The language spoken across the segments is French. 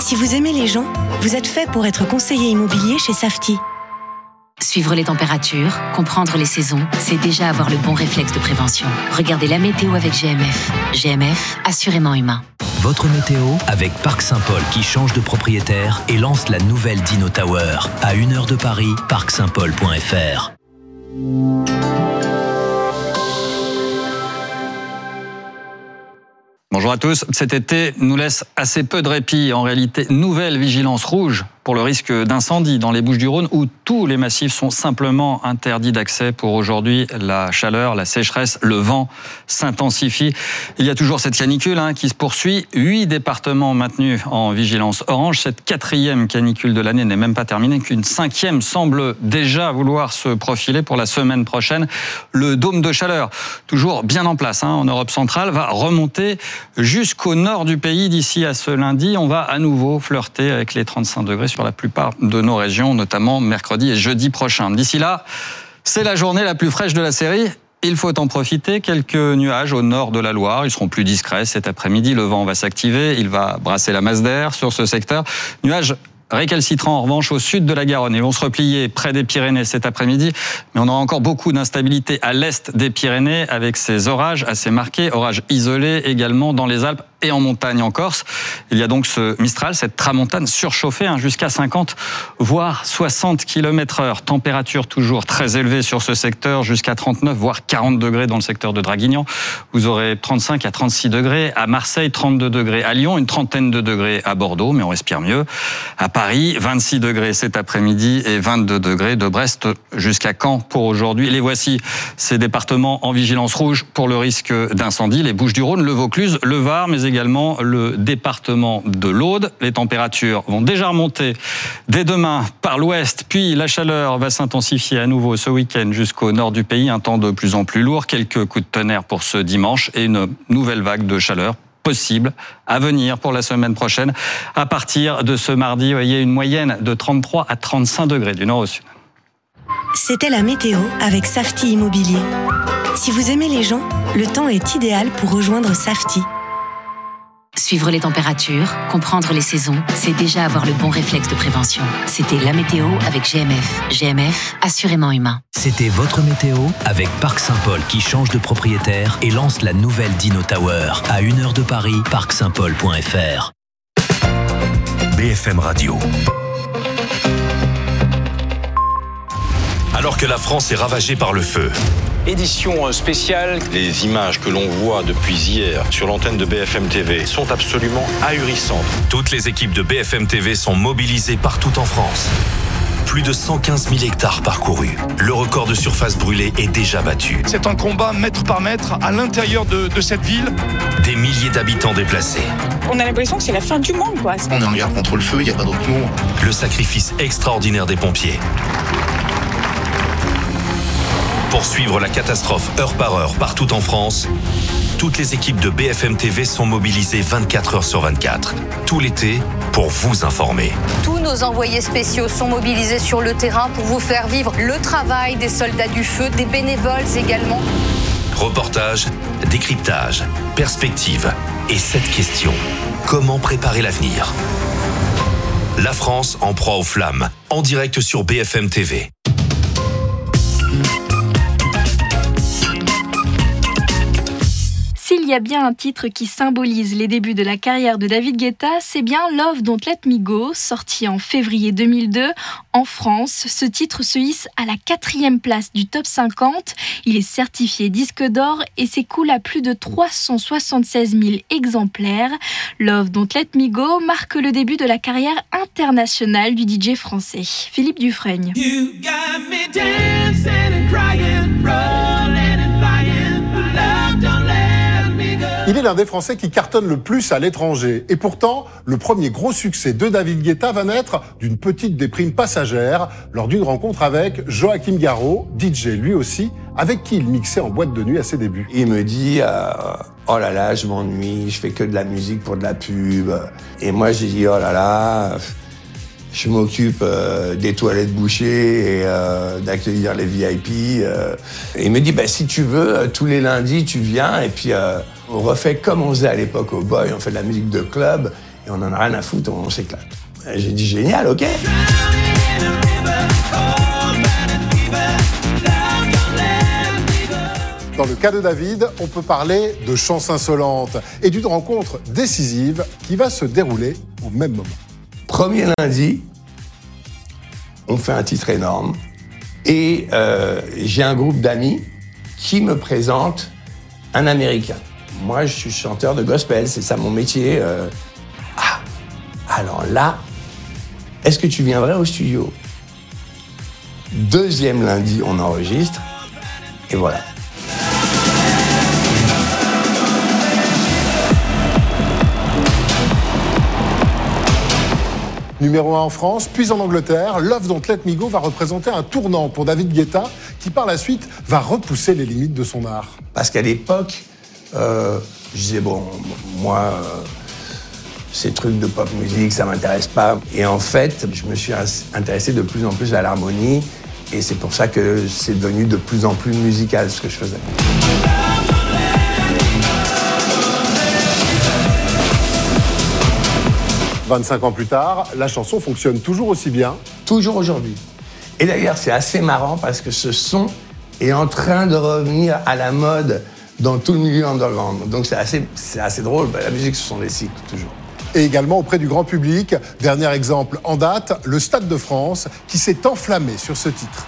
Si vous aimez les gens, vous êtes fait pour être conseiller immobilier chez Safety. Suivre les températures, comprendre les saisons, c'est déjà avoir le bon réflexe de prévention. Regardez la météo avec GMF. GMF, assurément humain. Votre météo avec Parc Saint-Paul qui change de propriétaire et lance la nouvelle Dino Tower. À 1 heure de Paris, parcsaintpaul.fr. Bonjour à tous. Cet été nous laisse assez peu de répit. En réalité, nouvelle vigilance rouge pour le risque d'incendie dans les Bouches-du-Rhône où tous les massifs sont simplement interdits d'accès pour aujourd'hui. La chaleur, la sécheresse, le vent s'intensifient. Il y a toujours cette canicule qui se poursuit. 8 départements maintenus en vigilance orange. Cette 4e canicule de l'année n'est même pas terminée, qu'une 5e semble déjà vouloir se profiler pour la semaine prochaine. Le dôme de chaleur, toujours bien en place en Europe centrale, va remonter jusqu'au nord du pays d'ici à ce lundi. On va à nouveau flirter avec les 35 degrés sur la plupart de nos régions, notamment mercredi et jeudi prochain. D'ici là, c'est la journée la plus fraîche de la série. Il faut en profiter. Quelques nuages au nord de la Loire. Ils seront plus discrets cet après-midi. Le vent va s'activer. Il va brasser la masse d'air sur ce secteur. Nuages récalcitrants en revanche au sud de la Garonne. Ils vont se replier près des Pyrénées cet après-midi, mais on aura encore beaucoup d'instabilité à l'est des Pyrénées avec ces orages assez marqués, orages isolés également dans les Alpes et en montagne en Corse. Il y a donc ce Mistral, cette tramontane surchauffée jusqu'à 50 voire 60 km/h. Température toujours très élevée sur ce secteur, jusqu'à 39 voire 40 degrés dans le secteur de Draguignan. Vous aurez 35 à 36 degrés à Marseille, 32 degrés à Lyon, une trentaine de degrés à Bordeaux, mais on respire mieux. À Paris, 26 degrés cet après-midi et 22 degrés de Brest jusqu'à Caen pour aujourd'hui. Les voici, ces départements en vigilance rouge pour le risque d'incendie. Les Bouches-du-Rhône, le Vaucluse, le Var, mais également le département de l'Aude. Les températures vont déjà remonter dès demain par l'ouest, puis la chaleur va s'intensifier à nouveau ce week-end jusqu'au nord du pays. Un temps de plus en plus lourd, quelques coups de tonnerre pour ce dimanche et une nouvelle vague de chaleur possible à venir pour la semaine prochaine. À partir de ce mardi, vous voyez une moyenne de 33 à 35 degrés du nord au sud. C'était la météo avec Safety Immobilier. Si vous aimez les gens, le temps est idéal pour rejoindre Safety. Suivre les températures, comprendre les saisons, c'est déjà avoir le bon réflexe de prévention. C'était la météo avec GMF. GMF, assurément humain. C'était votre météo avec Parc Saint-Paul qui change de propriétaire et lance la nouvelle Dino Tower. À 1 heure de Paris, parcsaintpaul.fr. BFM Radio. Alors que la France est ravagée par le feu. Édition spéciale. Les images que l'on voit depuis hier sur l'antenne de BFM TV sont absolument ahurissantes. Toutes les équipes de BFM TV sont mobilisées partout en France. Plus de 115 000 hectares parcourus. Le record de surface brûlée est déjà battu. C'est un combat mètre par mètre à l'intérieur de cette ville. Des milliers d'habitants déplacés. On a l'impression que c'est la fin du monde, quoi. On est en guerre contre le feu, il n'y a pas d'autre mot. Le sacrifice extraordinaire des pompiers. Pour suivre la catastrophe heure par heure partout en France, toutes les équipes de BFM TV sont mobilisées 24 heures sur 24, tout l'été, pour vous informer. Tous nos envoyés spéciaux sont mobilisés sur le terrain pour vous faire vivre le travail des soldats du feu, des bénévoles également. Reportage, décryptage, perspective et cette question, comment préparer l'avenir ? La France en proie aux flammes, en direct sur BFM TV. S'il y a bien un titre qui symbolise les débuts de la carrière de David Guetta, c'est bien Love Don't Let Me Go, sorti en février 2002. En France, ce titre se hisse à la 4e place du top 50. Il est certifié disque d'or et s'écoule à plus de 376 000 exemplaires. Love Don't Let Me Go marque le début de la carrière internationale du DJ français. Philippe Dufresne. You got me dancing and crying, rolling and flying, love don't let. Il est l'un des Français qui cartonne le plus à l'étranger. Et pourtant, le premier gros succès de David Guetta va naître d'une petite déprime passagère lors d'une rencontre avec Joachim Garraud, DJ lui aussi, avec qui il mixait en boîte de nuit à ses débuts. Il me dit oh là là, je m'ennuie, je fais que de la musique pour de la pub. Et moi, j'ai dit oh là là, je m'occupe des toilettes bouchées et d'accueillir les VIP. Et il me dit si tu veux, tous les lundis, tu viens et puis on refait comme on faisait à l'époque au Boy, on fait de la musique de club Et on en a rien à foutre, on s'éclate. Et j'ai dit génial, ok. Dans le cas de David, on peut parler de chance insolente et d'une rencontre décisive qui va se dérouler au même moment. Premier lundi, on fait un titre énorme et j'ai un groupe d'amis qui me présente un Américain. Moi, je suis chanteur de gospel, c'est ça mon métier. Alors là, est-ce que tu viendrais au studio ? Deuxième lundi, on enregistre et voilà. Numéro 1 en France, puis en Angleterre, Love Don't Let Me Go va représenter un tournant pour David Guetta, qui par la suite va repousser les limites de son art. Parce qu'à l'époque, je disais, bon, moi, ces trucs de pop musique, ça m'intéresse pas. Et en fait, je me suis intéressé de plus en plus à l'harmonie, et c'est pour ça que c'est devenu de plus en plus musical ce que je faisais. 25 ans plus tard, la chanson fonctionne toujours aussi bien. Toujours aujourd'hui. Et d'ailleurs, c'est assez marrant parce que ce son est en train de revenir à la mode dans tout le milieu underground. Donc c'est assez drôle. La musique, ce sont des cycles, toujours. Et également auprès du grand public. Dernier exemple en date, le Stade de France, qui s'est enflammé sur ce titre.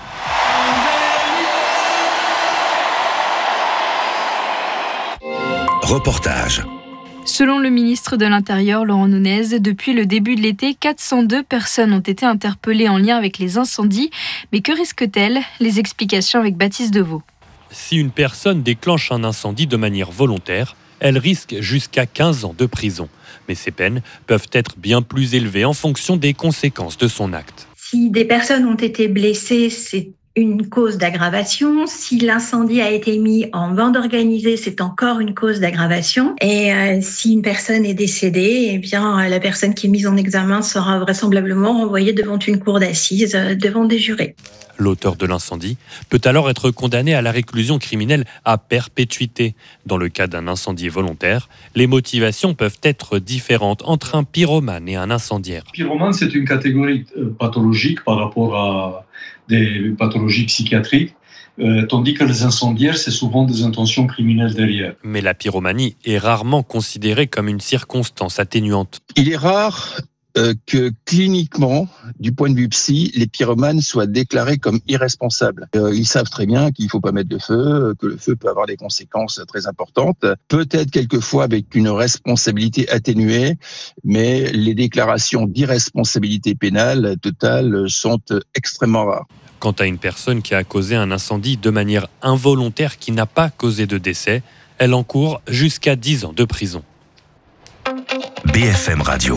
Reportage. Selon le ministre de l'Intérieur, Laurent Nunez, depuis le début de l'été, 402 personnes ont été interpellées en lien avec les incendies. Mais que risquent-elles ? Les explications avec Baptiste Deveau. Si une personne déclenche un incendie de manière volontaire, elle risque jusqu'à 15 ans de prison. Mais ces peines peuvent être bien plus élevées en fonction des conséquences de son acte. Si des personnes ont été blessées, c'est une cause d'aggravation. Si l'incendie a été mis en bande organisée, c'est encore une cause d'aggravation. Et si une personne est décédée, eh bien, la personne qui est mise en examen sera vraisemblablement renvoyée devant une cour d'assises, devant des jurés. L'auteur de l'incendie peut alors être condamné à la réclusion criminelle à perpétuité. Dans le cas d'un incendie volontaire, les motivations peuvent être différentes entre un pyromane et un incendiaire. Pyromane, c'est une catégorie pathologique par rapport à des pathologies psychiatriques, tandis que les incendiaires, c'est souvent des intentions criminelles derrière. Mais la pyromanie est rarement considérée comme une circonstance atténuante. Il est rare que cliniquement, du point de vue psy, les pyromanes soient déclarés comme irresponsables. Ils savent très bien qu'il ne faut pas mettre de feu, que le feu peut avoir des conséquences très importantes, peut-être quelquefois avec une responsabilité atténuée, mais les déclarations d'irresponsabilité pénale totale sont extrêmement rares. Quant à une personne qui a causé un incendie de manière involontaire qui n'a pas causé de décès, elle encourt jusqu'à 10 ans de prison. BFM Radio.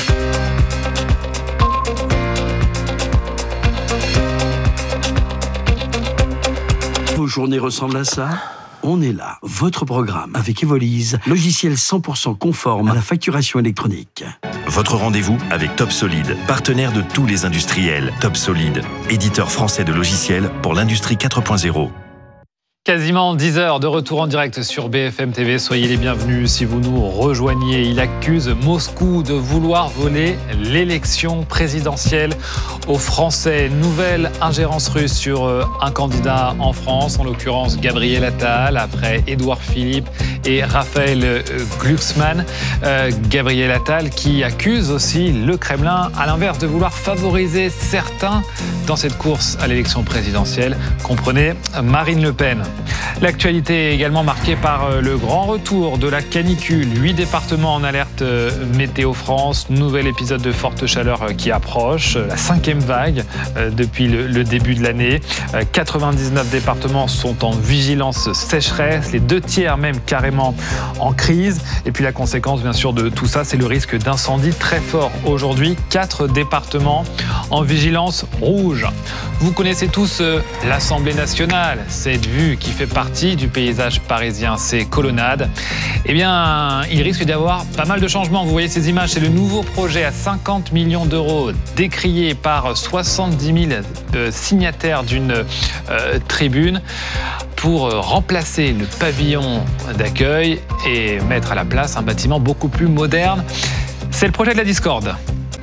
Vos journées ressemblent à ça ? On est là, votre programme avec Evolise, logiciel 100% conforme à la facturation électronique. Votre rendez-vous avec Top Solid, partenaire de tous les industriels. Top Solid, éditeur français de logiciels pour l'industrie 4.0. Quasiment 10 heures de retour en direct sur BFM TV. Soyez les bienvenus si vous nous rejoignez. Il accuse Moscou de vouloir voler l'élection présidentielle aux Français. Nouvelle ingérence russe sur un candidat en France, en l'occurrence Gabriel Attal, après Édouard Philippe et Raphaël Glucksmann. Gabriel Attal qui accuse aussi le Kremlin, à l'inverse, de vouloir favoriser certains dans cette course à l'élection présidentielle. Comprenez Marine Le Pen. L'actualité est également marquée par le grand retour de la canicule. 8 départements en alerte Météo France. Nouvel épisode de forte chaleur qui approche. La 5e vague depuis le début de l'année. 99 départements sont en vigilance sécheresse. Les 2/3 même carrément en crise. Et puis la conséquence bien sûr de tout ça, c'est le risque d'incendie très fort. Aujourd'hui, 4 départements en vigilance rouge. Vous connaissez tous l'Assemblée nationale. Cette vue qui fait partie du paysage parisien, ces colonnades. Eh bien, il risque d'y avoir pas mal de changements. Vous voyez ces images, c'est le nouveau projet à 50 millions d'euros, décrié par 70 000 signataires d'une tribune pour remplacer le pavillon d'accueil et mettre à la place un bâtiment beaucoup plus moderne. C'est le projet de la discorde.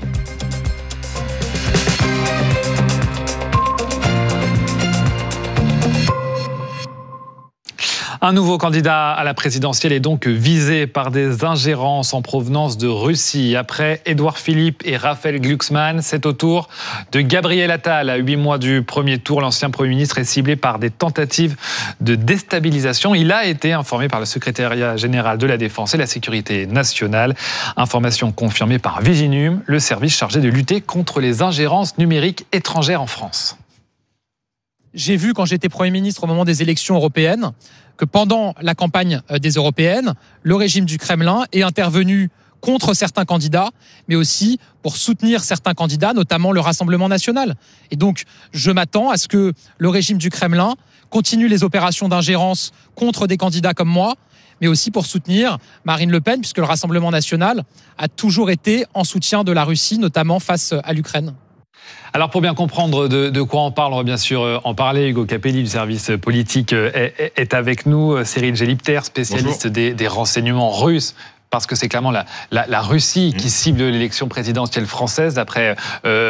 Un nouveau candidat à la présidentielle est donc visé par des ingérences en provenance de Russie. Après Édouard Philippe et Raphaël Glucksmann, c'est au tour de Gabriel Attal. À 8 mois du premier tour, l'ancien Premier ministre est ciblé par des tentatives de déstabilisation. Il a été informé par le secrétariat général de la Défense et la Sécurité nationale. Information confirmée par Viginum, le service chargé de lutter contre les ingérences numériques étrangères en France. J'ai vu quand j'étais Premier ministre au moment des élections européennes que pendant la campagne des européennes, le régime du Kremlin est intervenu contre certains candidats, mais aussi pour soutenir certains candidats, notamment le Rassemblement national. Et donc, je m'attends à ce que le régime du Kremlin continue les opérations d'ingérence contre des candidats comme moi, mais aussi pour soutenir Marine Le Pen, puisque le Rassemblement national a toujours été en soutien de la Russie, notamment face à l'Ukraine. Alors pour bien comprendre de quoi on parle, on va bien sûr en parler. Hugo Capelli du service politique est avec nous. Cyril Gélipter, spécialiste des renseignements russes. Parce que c'est clairement la Russie qui cible l'élection présidentielle française d'après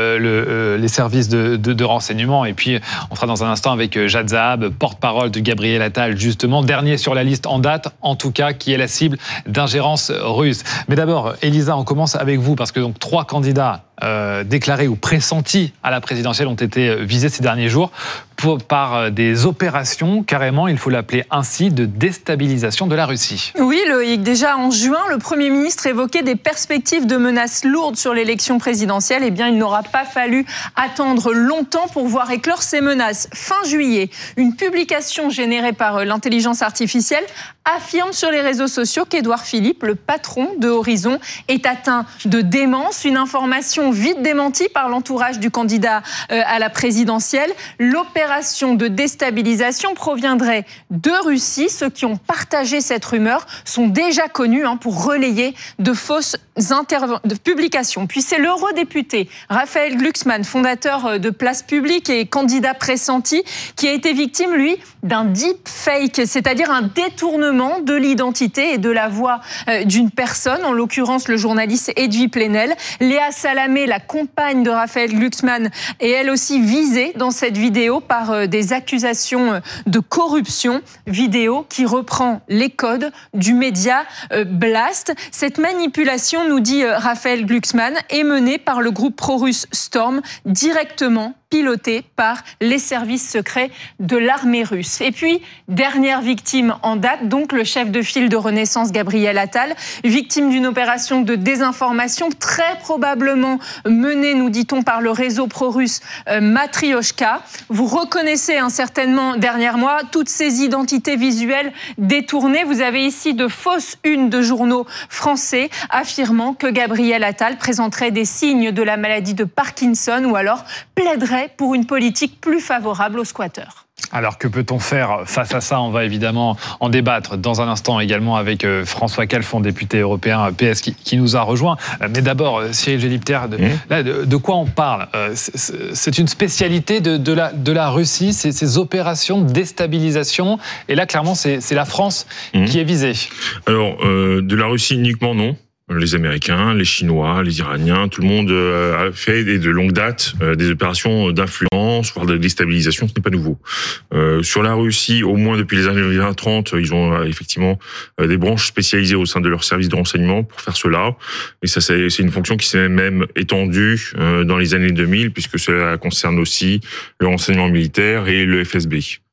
les services de renseignement. Et puis, on sera dans un instant avec Jad Zahab, porte-parole de Gabriel Attal, justement, dernier sur la liste en date, en tout cas, qui est la cible d'ingérence russe. Mais d'abord, Elisa, on commence avec vous, parce que donc 3 candidats déclarés ou pressentis à la présidentielle ont été visés ces derniers jours par des opérations, carrément, il faut l'appeler ainsi, de déstabilisation de la Russie. Oui, Loïc, déjà en juin, le Premier ministre évoquait des perspectives de menaces lourdes sur l'élection présidentielle. Eh bien, il n'aura pas fallu attendre longtemps pour voir éclore ces menaces. Fin juillet, une publication générée par l'intelligence artificielle affirme sur les réseaux sociaux qu'Édouard Philippe, le patron de Horizon, est atteint de démence. Une information vite démentie par l'entourage du candidat à la présidentielle. L'opération de déstabilisation proviendrait de Russie. Ceux qui ont partagé cette rumeur sont déjà connus pour relayer de fausses publications. Puis c'est l'eurodéputé Raphaël Glucksmann, fondateur de Place Publique et candidat pressenti, qui a été victime, lui, d'un deepfake, c'est-à-dire un détournement de l'identité et de la voix d'une personne, en l'occurrence le journaliste Edwy Plenel. Léa Salamé, la compagne de Raphaël Glucksmann, est elle aussi visée dans cette vidéo par des accusations de corruption, vidéo qui reprend les codes du média Blast. Cette manipulation, nous dit Raphaël Glucksmann, est menée par le groupe pro-russe Storm, directement piloté par les services secrets de l'armée russe. Et puis, dernière victime en date, donc le chef de file de Renaissance, Gabriel Attal, victime d'une opération de désinformation très probablement menée, nous dit-on, par le réseau pro-russe Matrioshka. Vous reconnaissez certainement, derrière moi, toutes ces identités visuelles détournées. Vous avez ici de fausses unes de journaux français affirmant que Gabriel Attal présenterait des signes de la maladie de Parkinson ou alors plaiderait pour une politique plus favorable aux squatteurs. Alors, que peut-on faire face à ça ? On va évidemment en débattre dans un instant également avec François Calfon, député européen PS, qui nous a rejoint. Mais d'abord, Cyril Gélipter, de quoi on parle ? C'est une spécialité de la Russie, ces opérations de déstabilisation. Et là, clairement, c'est la France qui est visée. Alors, de la Russie uniquement, non. Les Américains, les Chinois, les Iraniens, tout le monde a fait de longue date des opérations d'influence, voire de déstabilisation, ce n'est pas nouveau. Sur la Russie, au moins depuis les années 20-30, ils ont effectivement des branches spécialisées au sein de leur service de renseignement pour faire cela. Et ça, c'est une fonction qui s'est même étendue dans les années 2000, puisque cela concerne aussi le renseignement militaire et le FSB.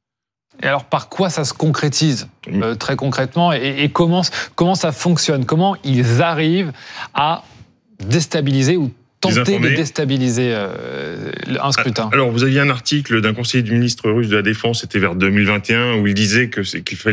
Et alors, par quoi ça se concrétise très concrètement et comment ça fonctionne ? Comment ils arrivent à déstabiliser ou tenter de déstabiliser un scrutin ? Alors, vous aviez un article d'un conseiller du ministre russe de la Défense, c'était vers 2021, où il disait que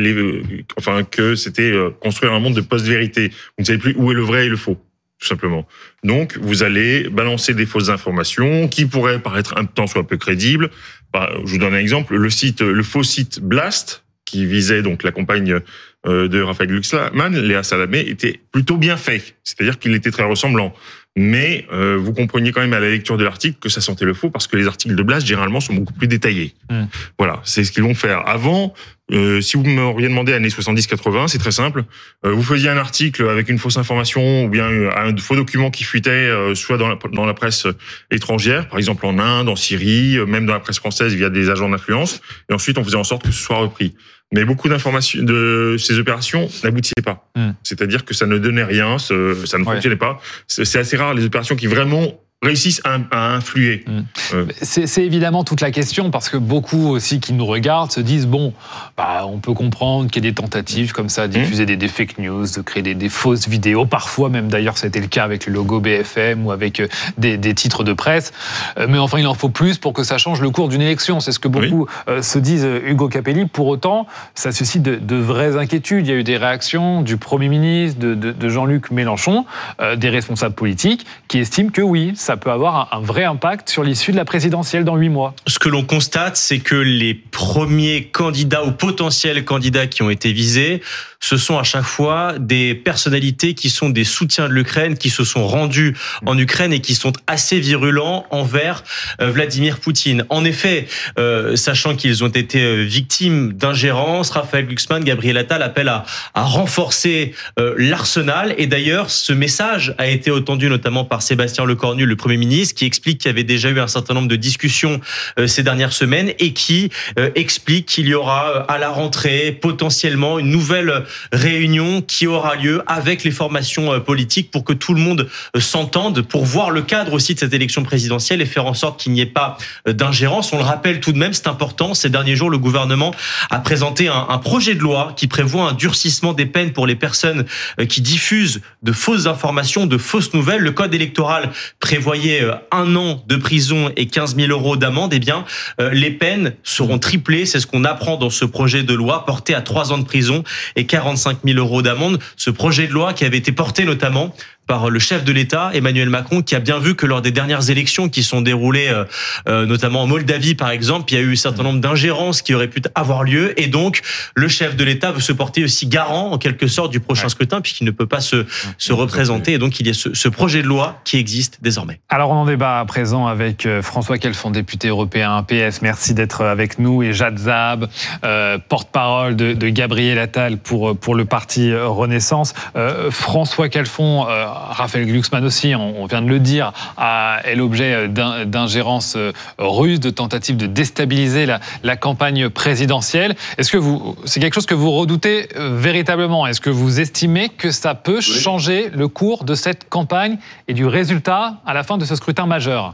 c'était construire un monde de post-vérité. Vous ne savez plus où est le vrai et le faux, tout simplement. Donc, vous allez balancer des fausses informations qui pourraient paraître un tant soit peu crédibles. Je vous donne un exemple. Le faux site Blast, qui visait donc la compagne de Raphaël Glucksmann, Léa Salamé, était plutôt bien fait. C'est-à-dire qu'il était très ressemblant. Mais vous compreniez quand même à la lecture de l'article que ça sentait le faux, parce que les articles de Blast, généralement, sont beaucoup plus détaillés. Voilà, c'est ce qu'ils vont faire. Avant, si vous m'auriez demandé années 70-80, c'est très simple. Vous faisiez un article avec une fausse information ou bien un faux document qui fuitait, soit dans la presse étrangère, par exemple en Inde, en Syrie, même dans la presse française via des agents d'influence, et ensuite on faisait en sorte que ce soit repris. Mais beaucoup d'informations de ces opérations n'aboutissaient pas. C'est-à-dire que ça ne donnait rien, ça ne fonctionnait pas. C'est assez rare les opérations qui vraiment réussissent à influer. C'est évidemment toute la question, parce que beaucoup aussi qui nous regardent se disent on peut comprendre qu'il y ait des tentatives comme ça, de diffuser des fake news, de créer des fausses vidéos, parfois même d'ailleurs ça a été le cas avec le logo BFM ou avec des titres de presse, mais enfin il en faut plus pour que ça change le cours d'une élection, c'est ce que beaucoup se disent, Hugo Capelli. Pour autant, ça suscite de vraies inquiétudes. Il y a eu des réactions du Premier ministre, de Jean-Luc Mélenchon, des responsables politiques qui estiment que oui, ça peut avoir un vrai impact sur l'issue de la présidentielle dans 8 mois. Ce que l'on constate, c'est que les premiers candidats ou potentiels candidats qui ont été visés, ce sont à chaque fois des personnalités qui sont des soutiens de l'Ukraine, qui se sont rendus en Ukraine et qui sont assez virulents envers Vladimir Poutine. En effet, sachant qu'ils ont été victimes d'ingérence, Raphaël Glucksmann, Gabriel Attal appellent à renforcer l'arsenal. Et d'ailleurs, ce message a été entendu notamment par Sébastien Lecornu, le Premier ministre, qui explique qu'il y avait déjà eu un certain nombre de discussions ces dernières semaines et qui explique qu'il y aura à la rentrée potentiellement une nouvelle réunion qui aura lieu avec les formations politiques pour que tout le monde s'entende, pour voir le cadre aussi de cette élection présidentielle et faire en sorte qu'il n'y ait pas d'ingérence. On le rappelle tout de même, c'est important, ces derniers jours, le gouvernement a présenté un projet de loi qui prévoit un durcissement des peines pour les personnes qui diffusent de fausses informations, de fausses nouvelles. Le code électoral prévoyait 1 an de prison et 15 000 € d'amende. Eh bien, les peines seront triplées, c'est ce qu'on apprend dans ce projet de loi, porté à 3 ans de prison et 45 000 € d'amende. Ce projet de loi qui avait été porté notamment par le chef de l'État, Emmanuel Macron, qui a bien vu que lors des dernières élections qui sont déroulées, notamment en Moldavie par exemple, il y a eu un certain nombre d'ingérences qui auraient pu avoir lieu, et donc le chef de l'État veut se porter aussi garant en quelque sorte du prochain scrutin, puisqu'il ne peut pas se représenter, et donc il y a ce projet de loi qui existe désormais. Alors on en débat à présent avec François Kelfon, député européen PS, merci d'être avec nous, et Jad Zahab, porte-parole de Gabriel Attal pour le parti Renaissance. François Kelfon, Raphaël Glucksmann aussi, on vient de le dire, est l'objet d'ingérences russes, de tentatives de déstabiliser la campagne présidentielle. Est-ce que c'est quelque chose que vous redoutez véritablement? Est-ce que vous estimez que ça peut changer le cours de cette campagne et du résultat à la fin de ce scrutin majeur?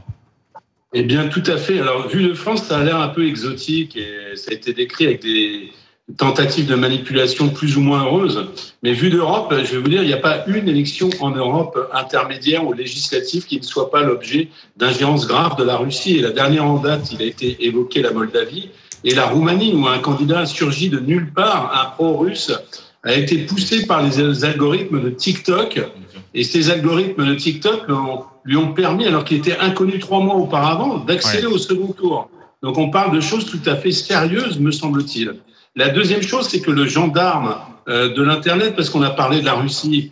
Eh bien, tout à fait. Alors, vu de France, ça a l'air un peu exotique et ça a été décrit avec des tentatives de manipulation plus ou moins heureuses. Mais vu d'Europe, je vais vous dire, il n'y a pas une élection en Europe intermédiaire ou législative qui ne soit pas l'objet d'ingérences graves de la Russie. Et la dernière en date, il a été évoqué la Moldavie et la Roumanie, où un candidat surgi de nulle part, un pro-russe, a été poussé par les algorithmes de TikTok. Et ces algorithmes de TikTok lui ont permis, alors qu'il était inconnu 3 mois auparavant, d'accéder au second tour. Donc on parle de choses tout à fait sérieuses, me semble-t-il. La deuxième chose, c'est que le gendarme de l'Internet, parce qu'on a parlé de la Russie,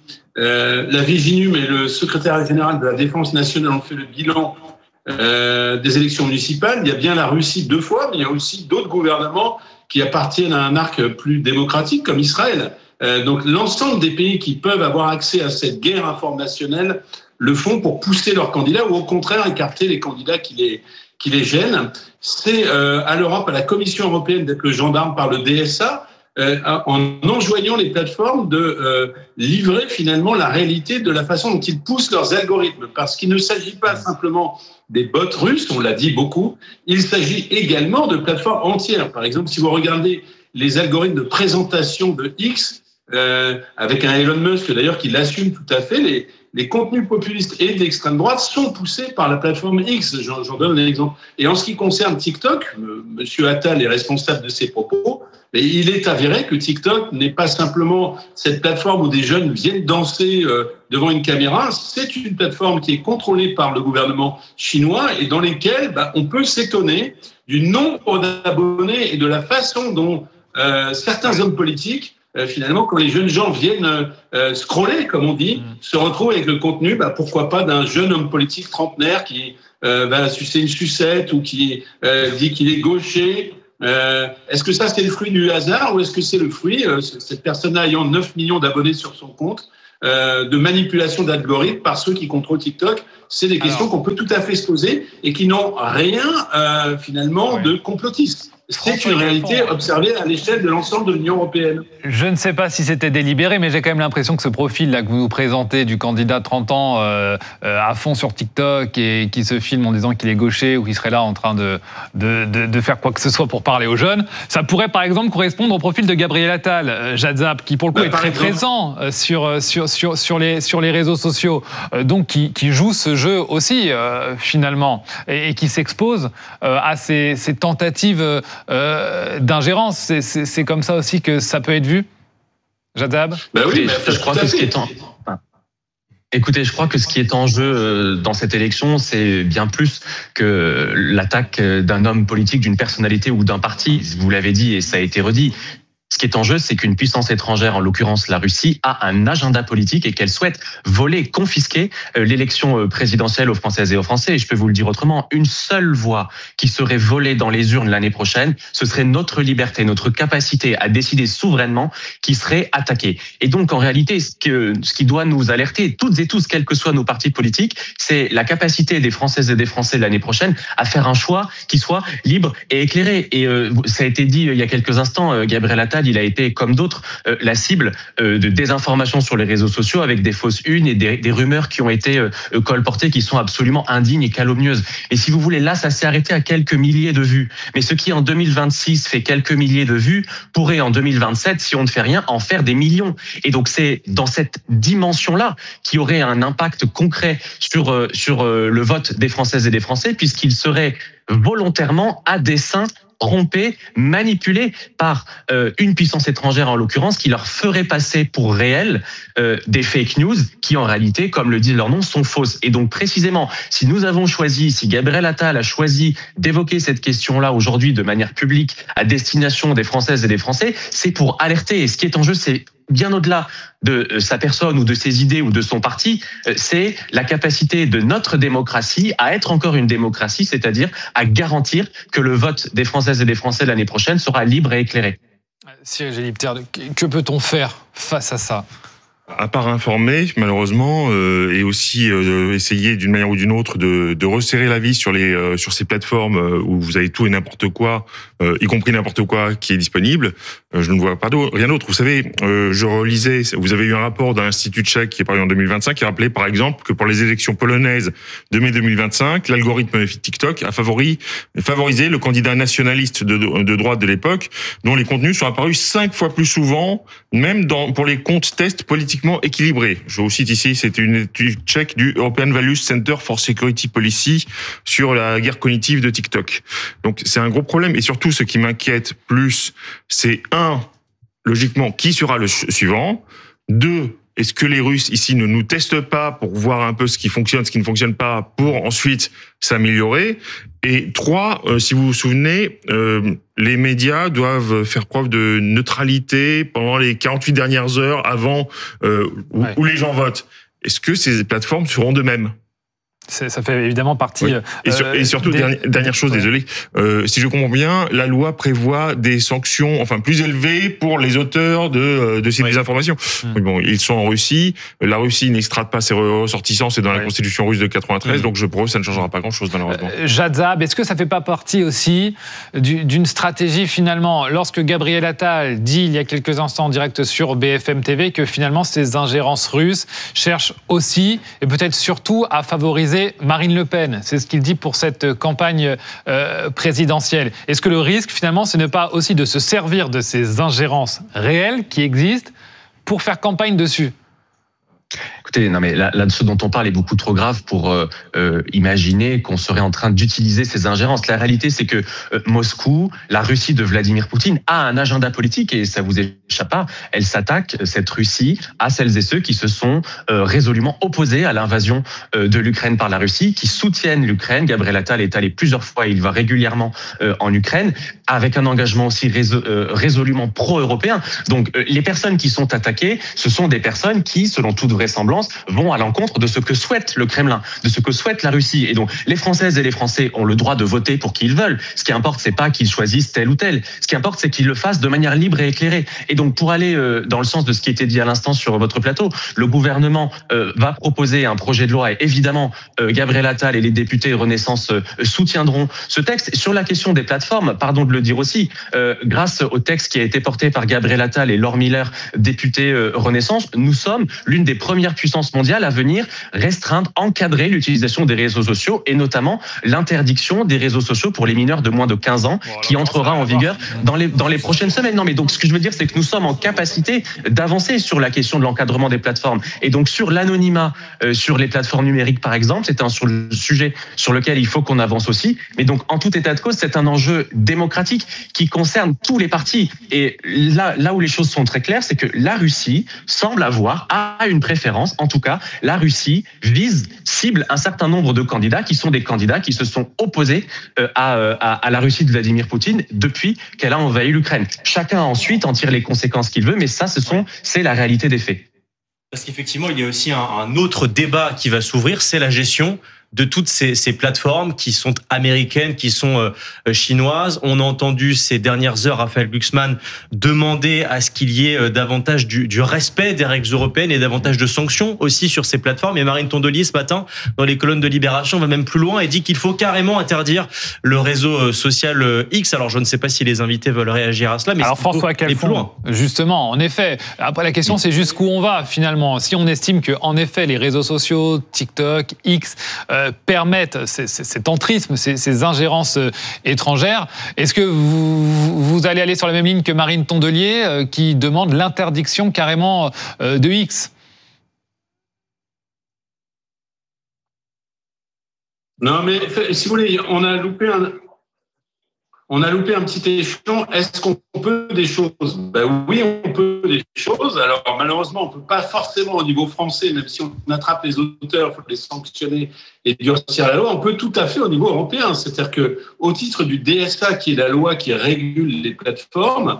la Viginum et le secrétaire général de la Défense nationale ont fait le bilan des élections municipales. Il y a bien la Russie 2 fois, mais il y a aussi d'autres gouvernements qui appartiennent à un arc plus démocratique, comme Israël. Donc l'ensemble des pays qui peuvent avoir accès à cette guerre informationnelle le font pour pousser leurs candidats ou au contraire écarter les candidats qui les gênent. C'est à l'Europe, à la Commission européenne, d'être le gendarme par le DSA, en enjoignant les plateformes de livrer finalement la réalité de la façon dont ils poussent leurs algorithmes. Parce qu'il ne s'agit pas simplement des bots russes, on l'a dit beaucoup, il s'agit également de plateformes entières. Par exemple, si vous regardez les algorithmes de présentation de X, avec un Elon Musk d'ailleurs qui l'assume tout à fait, les contenus populistes et d'extrême droite sont poussés par la plateforme X. J'en donne un exemple. Et en ce qui concerne TikTok, Monsieur Attal est responsable de ses propos, mais il est avéré que TikTok n'est pas simplement cette plateforme où des jeunes viennent danser devant une caméra. C'est une plateforme qui est contrôlée par le gouvernement chinois et dans lesquelles on peut s'étonner du nombre d'abonnés et de la façon dont certains hommes politiques finalement, quand les jeunes gens viennent scroller, comme on dit, se retrouvent avec le contenu, pourquoi pas d'un jeune homme politique trentenaire qui va sucer une sucette ou qui dit qu'il est gaucher. Est-ce que ça, c'est le fruit du hasard ou est-ce que c'est le fruit, cette personne-là ayant 9 millions d'abonnés sur son compte, de manipulation d'algorithmes par ceux qui contrôlent TikTok? C'est des questions qu'on peut tout à fait se poser et qui n'ont rien, finalement, de complotiste. C'est une réalité observée à l'échelle de l'ensemble de l'Union européenne. Je ne sais pas si c'était délibéré, mais j'ai quand même l'impression que ce profil-là que vous nous présentez du candidat de 30 ans à fond sur TikTok et qui se filme en disant qu'il est gaucher ou qu'il serait là en train de faire quoi que ce soit pour parler aux jeunes, ça pourrait par exemple correspondre au profil de Gabriel Attal, Jadzab, qui pour le coup est très présent sur les réseaux sociaux, donc qui joue ce jeu aussi finalement et qui s'expose à ces tentatives d'ingérence. C'est comme ça aussi que ça peut être vu, Jadzab? Oui, je crois que ce qui est Écoutez, je crois que ce qui est en jeu dans cette élection, c'est bien plus que l'attaque d'un homme politique, d'une personnalité ou d'un parti. Vous l'avez dit et ça a été redit. Ce qui est en jeu, c'est qu'une puissance étrangère, en l'occurrence la Russie, a un agenda politique et qu'elle souhaite voler, confisquer l'élection présidentielle aux Françaises et aux Français. Et je peux vous le dire autrement, une seule voix qui serait volée dans les urnes l'année prochaine, ce serait notre liberté, notre capacité à décider souverainement qui serait attaquée. Et donc, en réalité, ce qui doit nous alerter, toutes et tous, quels que soient nos partis politiques, c'est la capacité des Françaises et des Français l'année prochaine à faire un choix qui soit libre et éclairé. Et ça a été dit il y a quelques instants, Gabriel Attal, il a été, comme d'autres, la cible de désinformation sur les réseaux sociaux avec des fausses unes et des rumeurs qui ont été colportées qui sont absolument indignes et calomnieuses. Et si vous voulez, là, ça s'est arrêté à quelques milliers de vues. Mais ce qui, en 2026, fait quelques milliers de vues, pourrait, en 2027, si on ne fait rien, en faire des millions. Et donc, c'est dans cette dimension-là qui aurait un impact concret sur le vote des Françaises et des Français, puisqu'il serait volontairement, à dessein, trompés, manipulés par une puissance étrangère en l'occurrence qui leur ferait passer pour réels des fake news qui en réalité, comme le dit leur nom, sont fausses. Et donc précisément, si Gabriel Attal a choisi d'évoquer cette question-là aujourd'hui de manière publique à destination des Françaises et des Français, c'est pour alerter. Et ce qui est en jeu, c'est bien au-delà de sa personne ou de ses idées ou de son parti, c'est la capacité de notre démocratie à être encore une démocratie, c'est-à-dire à garantir que le vote des Françaises et des Français l'année prochaine sera libre et éclairé. Cyril Gélibter, que peut-on faire face à ça ? À part informer, malheureusement, et aussi essayer d'une manière ou d'une autre de resserrer la vis sur ces plateformes où vous avez tout et n'importe quoi, y compris n'importe quoi qui est disponible. Je ne vois pas rien d'autre. Vous savez, je relisais, vous avez eu un rapport d'un institut tchèque qui est paru en 2025 qui rappelait par exemple que pour les élections polonaises de mai 2025, l'algorithme TikTok a favorisé le candidat nationaliste de droite de l'époque, dont les contenus sont apparus 5 fois plus souvent, même pour les comptes tests politiquement équilibrés. Je vous cite ici, c'était une étude tchèque du European Values Center for Security Policy sur la guerre cognitive de TikTok. Donc c'est un gros problème et surtout ce qui m'inquiète plus, c'est logiquement, qui sera le suivant? 2, est-ce que les Russes ici ne nous testent pas pour voir un peu ce qui fonctionne, ce qui ne fonctionne pas, pour ensuite s'améliorer? Et 3, si vous vous souvenez, les médias doivent faire preuve de neutralité pendant les 48 dernières heures avant où les gens votent. Est-ce que ces plateformes seront de même? Ça fait évidemment partie... Oui. Et surtout, dernière chose, désolé, si je comprends bien, la loi prévoit des sanctions plus élevées pour les auteurs de ces désinformations. Oui, bon, ils sont en Russie, la Russie n'extrade pas ses ressortissants, c'est dans la constitution russe de 93, donc pour eux, ça ne changera pas grand-chose malheureusement. Jadzab, est-ce que ça ne fait pas partie aussi d'une stratégie finalement, lorsque Gabriel Attal dit il y a quelques instants en direct sur BFM TV que finalement ces ingérences russes cherchent aussi, et peut-être surtout, à favoriser Marine Le Pen, c'est ce qu'il dit pour cette campagne présidentielle. Est-ce que le risque, finalement, ce n'est pas aussi de se servir de ces ingérences réelles qui existent pour faire campagne dessus ? Écoutez, non mais là, ce dont on parle est beaucoup trop grave pour imaginer qu'on serait en train d'utiliser ces ingérences. La réalité, c'est que Moscou, la Russie de Vladimir Poutine, a un agenda politique et ça vous échappe pas. Elle s'attaque, cette Russie, à celles et ceux qui se sont résolument opposés à l'invasion de l'Ukraine par la Russie, qui soutiennent l'Ukraine. Gabriel Attal est allé plusieurs fois, il va régulièrement en Ukraine, avec un engagement aussi résolument pro-européen. Donc les personnes qui sont attaquées, ce sont des personnes qui, selon toute vraisemblance, vont à l'encontre de ce que souhaite le Kremlin, de ce que souhaite la Russie. Et donc, les Françaises et les Français ont le droit de voter pour qui ils veulent. Ce qui importe, c'est pas qu'ils choisissent tel ou tel. Ce qui importe, c'est qu'ils le fassent de manière libre et éclairée. Et donc, pour aller dans le sens de ce qui était dit à l'instant sur votre plateau, le gouvernement va proposer un projet de loi et évidemment, Gabriel Attal et les députés Renaissance soutiendront ce texte. Sur la question des plateformes, pardon de le dire aussi, grâce au texte qui a été porté par Gabriel Attal et Laure Miller, députés Renaissance, nous sommes l'une des premières puissances mondiales à venir restreindre, encadrer l'utilisation des réseaux sociaux et notamment l'interdiction des réseaux sociaux pour les mineurs de moins de 15 ans qui entrera en vigueur dans les prochaines semaines. Non, mais donc ce que je veux dire, c'est que nous sommes en capacité d'avancer sur la question de l'encadrement des plateformes et donc sur l'anonymat sur les plateformes numériques par exemple, c'est un sujet sur lequel il faut qu'on avance aussi. Mais donc en tout état de cause, c'est un enjeu démocratique qui concerne tous les partis. Et là où les choses sont très claires, c'est que la Russie semble avoir une préférence. En tout cas, la Russie cible un certain nombre de candidats qui sont des candidats qui se sont opposés à la Russie de Vladimir Poutine depuis qu'elle a envahi l'Ukraine. Chacun ensuite en tire les conséquences qu'il veut, mais ça, c'est la réalité des faits. Parce qu'effectivement, il y a aussi un autre débat qui va s'ouvrir, c'est la gestion de toutes ces plateformes qui sont américaines, qui sont chinoises. On a entendu ces dernières heures Raphaël Glucksmann demander à ce qu'il y ait davantage du respect des règles européennes et davantage de sanctions aussi sur ces plateformes. Et Marine Tondelier, ce matin, dans les colonnes de Libération, va même plus loin et dit qu'il faut carrément interdire le réseau social X. Alors, je ne sais pas si les invités veulent réagir à cela, mais alors François Calfon, justement, en effet. Après, la question, c'est jusqu'où on va, finalement. Si on estime que, en effet, les réseaux sociaux, TikTok, X, permettent cet entrisme, ces ingérences étrangères. Est-ce que vous allez aller sur la même ligne que Marine Tondelier qui demande l'interdiction carrément de X ? Non, mais si vous voulez, on a loupé un petit échelon. Est-ce qu'on peut des choses ? Oui, on peut des choses. Alors, malheureusement, on ne peut pas forcément au niveau français, même si on attrape les auteurs, il faut les sanctionner et durcir la loi. On peut tout à fait au niveau européen. C'est-à-dire qu'au titre du DSA, qui est la loi qui régule les plateformes,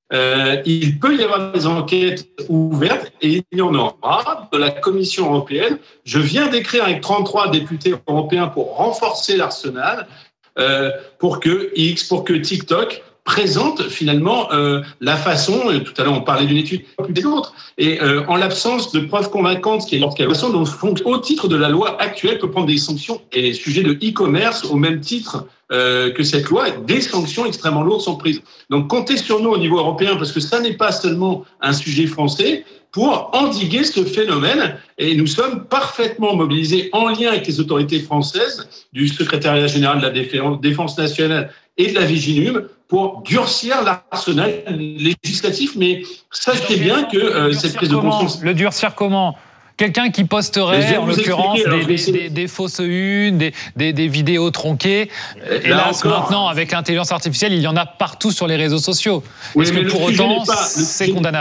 il peut y avoir des enquêtes ouvertes et il y en aura de la Commission européenne. Je viens d'écrire avec 33 députés européens pour renforcer l'arsenal. Pour que X, pour que TikTok présente finalement la façon, tout à l'heure on parlait d'une étude plus des autres, et en l'absence de preuves convaincantes, qui est la façon dont au titre de la loi actuelle peut prendre des sanctions et sujets de e-commerce au même titre que cette loi, des sanctions extrêmement lourdes sont prises. Donc comptez sur nous au niveau européen parce que ça n'est pas seulement un sujet français, pour endiguer ce phénomène. Et nous sommes parfaitement mobilisés en lien avec les autorités françaises, du secrétariat général de la Défense nationale et de la Viginum, pour durcir l'arsenal législatif. Mais sachez bien que cette prise de conscience... Le durcir comment ? Quelqu'un qui posterait, en l'occurrence, des fausses unes, des vidéos tronquées. Hélas, maintenant, avec l'intelligence artificielle, il y en a partout sur les réseaux sociaux. Oui, est-ce que pour autant, c'est condamnable ?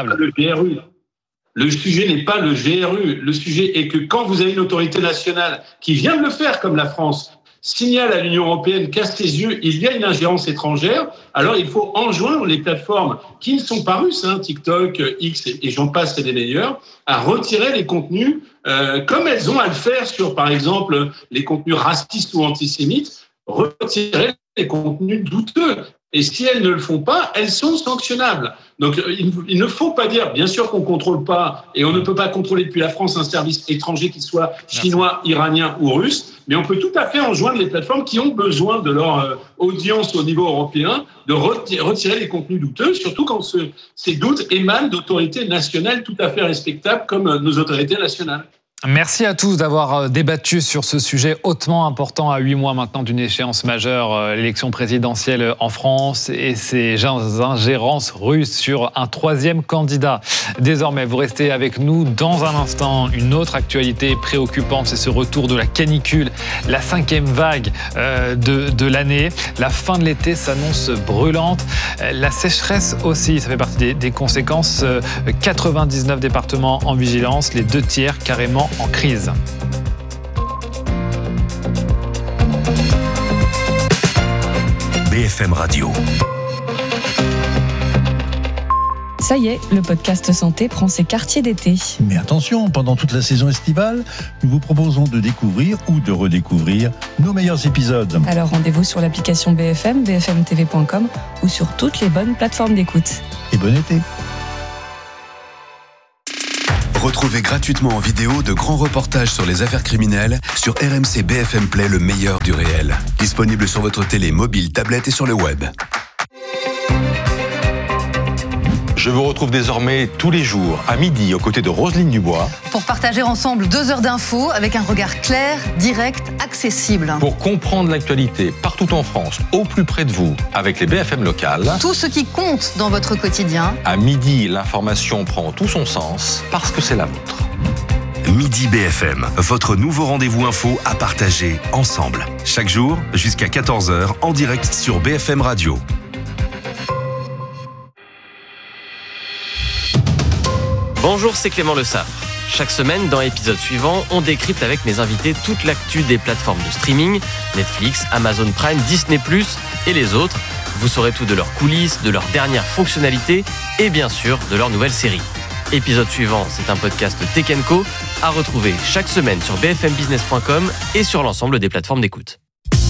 Le sujet n'est pas le GRU. Le sujet est que quand vous avez une autorité nationale qui vient de le faire, comme la France, signale à l'Union européenne qu'à ses yeux, il y a une ingérence étrangère, alors il faut enjoindre les plateformes qui ne sont pas russes, TikTok, X et j'en passe, c'est des meilleurs, à retirer les contenus comme elles ont à le faire sur, par exemple, les contenus racistes ou antisémites, retirer les contenus douteux. Et si elles ne le font pas, elles sont sanctionnables. Donc, il ne faut pas dire, bien sûr qu'on ne contrôle pas, et on ne peut pas contrôler depuis la France un service étranger, qu'il soit chinois, iranien ou russe, mais on peut tout à fait enjoindre les plateformes qui ont besoin de leur audience au niveau européen de retirer les contenus douteux, surtout quand ces doutes émanent d'autorités nationales tout à fait respectables comme nos autorités nationales. Merci à tous d'avoir débattu sur ce sujet hautement important à 8 mois maintenant d'une échéance majeure, l'élection présidentielle en France et ces ingérences russes sur un troisième candidat. Désormais, vous restez avec nous dans un instant. Une autre actualité préoccupante, c'est ce retour de la canicule, la 5e vague de l'année. La fin de l'été s'annonce brûlante. La sécheresse aussi, ça fait partie des conséquences. 99 départements en vigilance, les 2 tiers carrément en crise. BFM Radio. Ça y est, le podcast santé prend ses quartiers d'été. Mais attention, pendant toute la saison estivale, nous vous proposons de découvrir ou de redécouvrir nos meilleurs épisodes. Alors rendez-vous sur l'application BFM, bfmtv.com ou sur toutes les bonnes plateformes d'écoute. Et bon été. Retrouvez gratuitement en vidéo de grands reportages sur les affaires criminelles sur RMC BFM Play, le meilleur du réel. Disponible sur votre télé, mobile, tablette et sur le web. Je vous retrouve désormais tous les jours à midi aux côtés de Roselyne Dubois. Pour partager ensemble 2 heures d'infos avec un regard clair, direct, accessible. Pour comprendre l'actualité partout en France, au plus près de vous, avec les BFM locales. Tout ce qui compte dans votre quotidien. À midi, l'information prend tout son sens parce que c'est la vôtre. Midi BFM, votre nouveau rendez-vous info à partager ensemble. Chaque jour, jusqu'à 14h, en direct sur BFM Radio. Bonjour, c'est Clément Le Saffre. Chaque semaine, dans l'épisode suivant, on décrypte avec mes invités toute l'actu des plateformes de streaming, Netflix, Amazon Prime, Disney+, et les autres. Vous saurez tout de leurs coulisses, de leurs dernières fonctionnalités et bien sûr de leurs nouvelles séries. Épisode suivant, c'est un podcast Tech & Co à retrouver chaque semaine sur bfmbusiness.com et sur l'ensemble des plateformes d'écoute.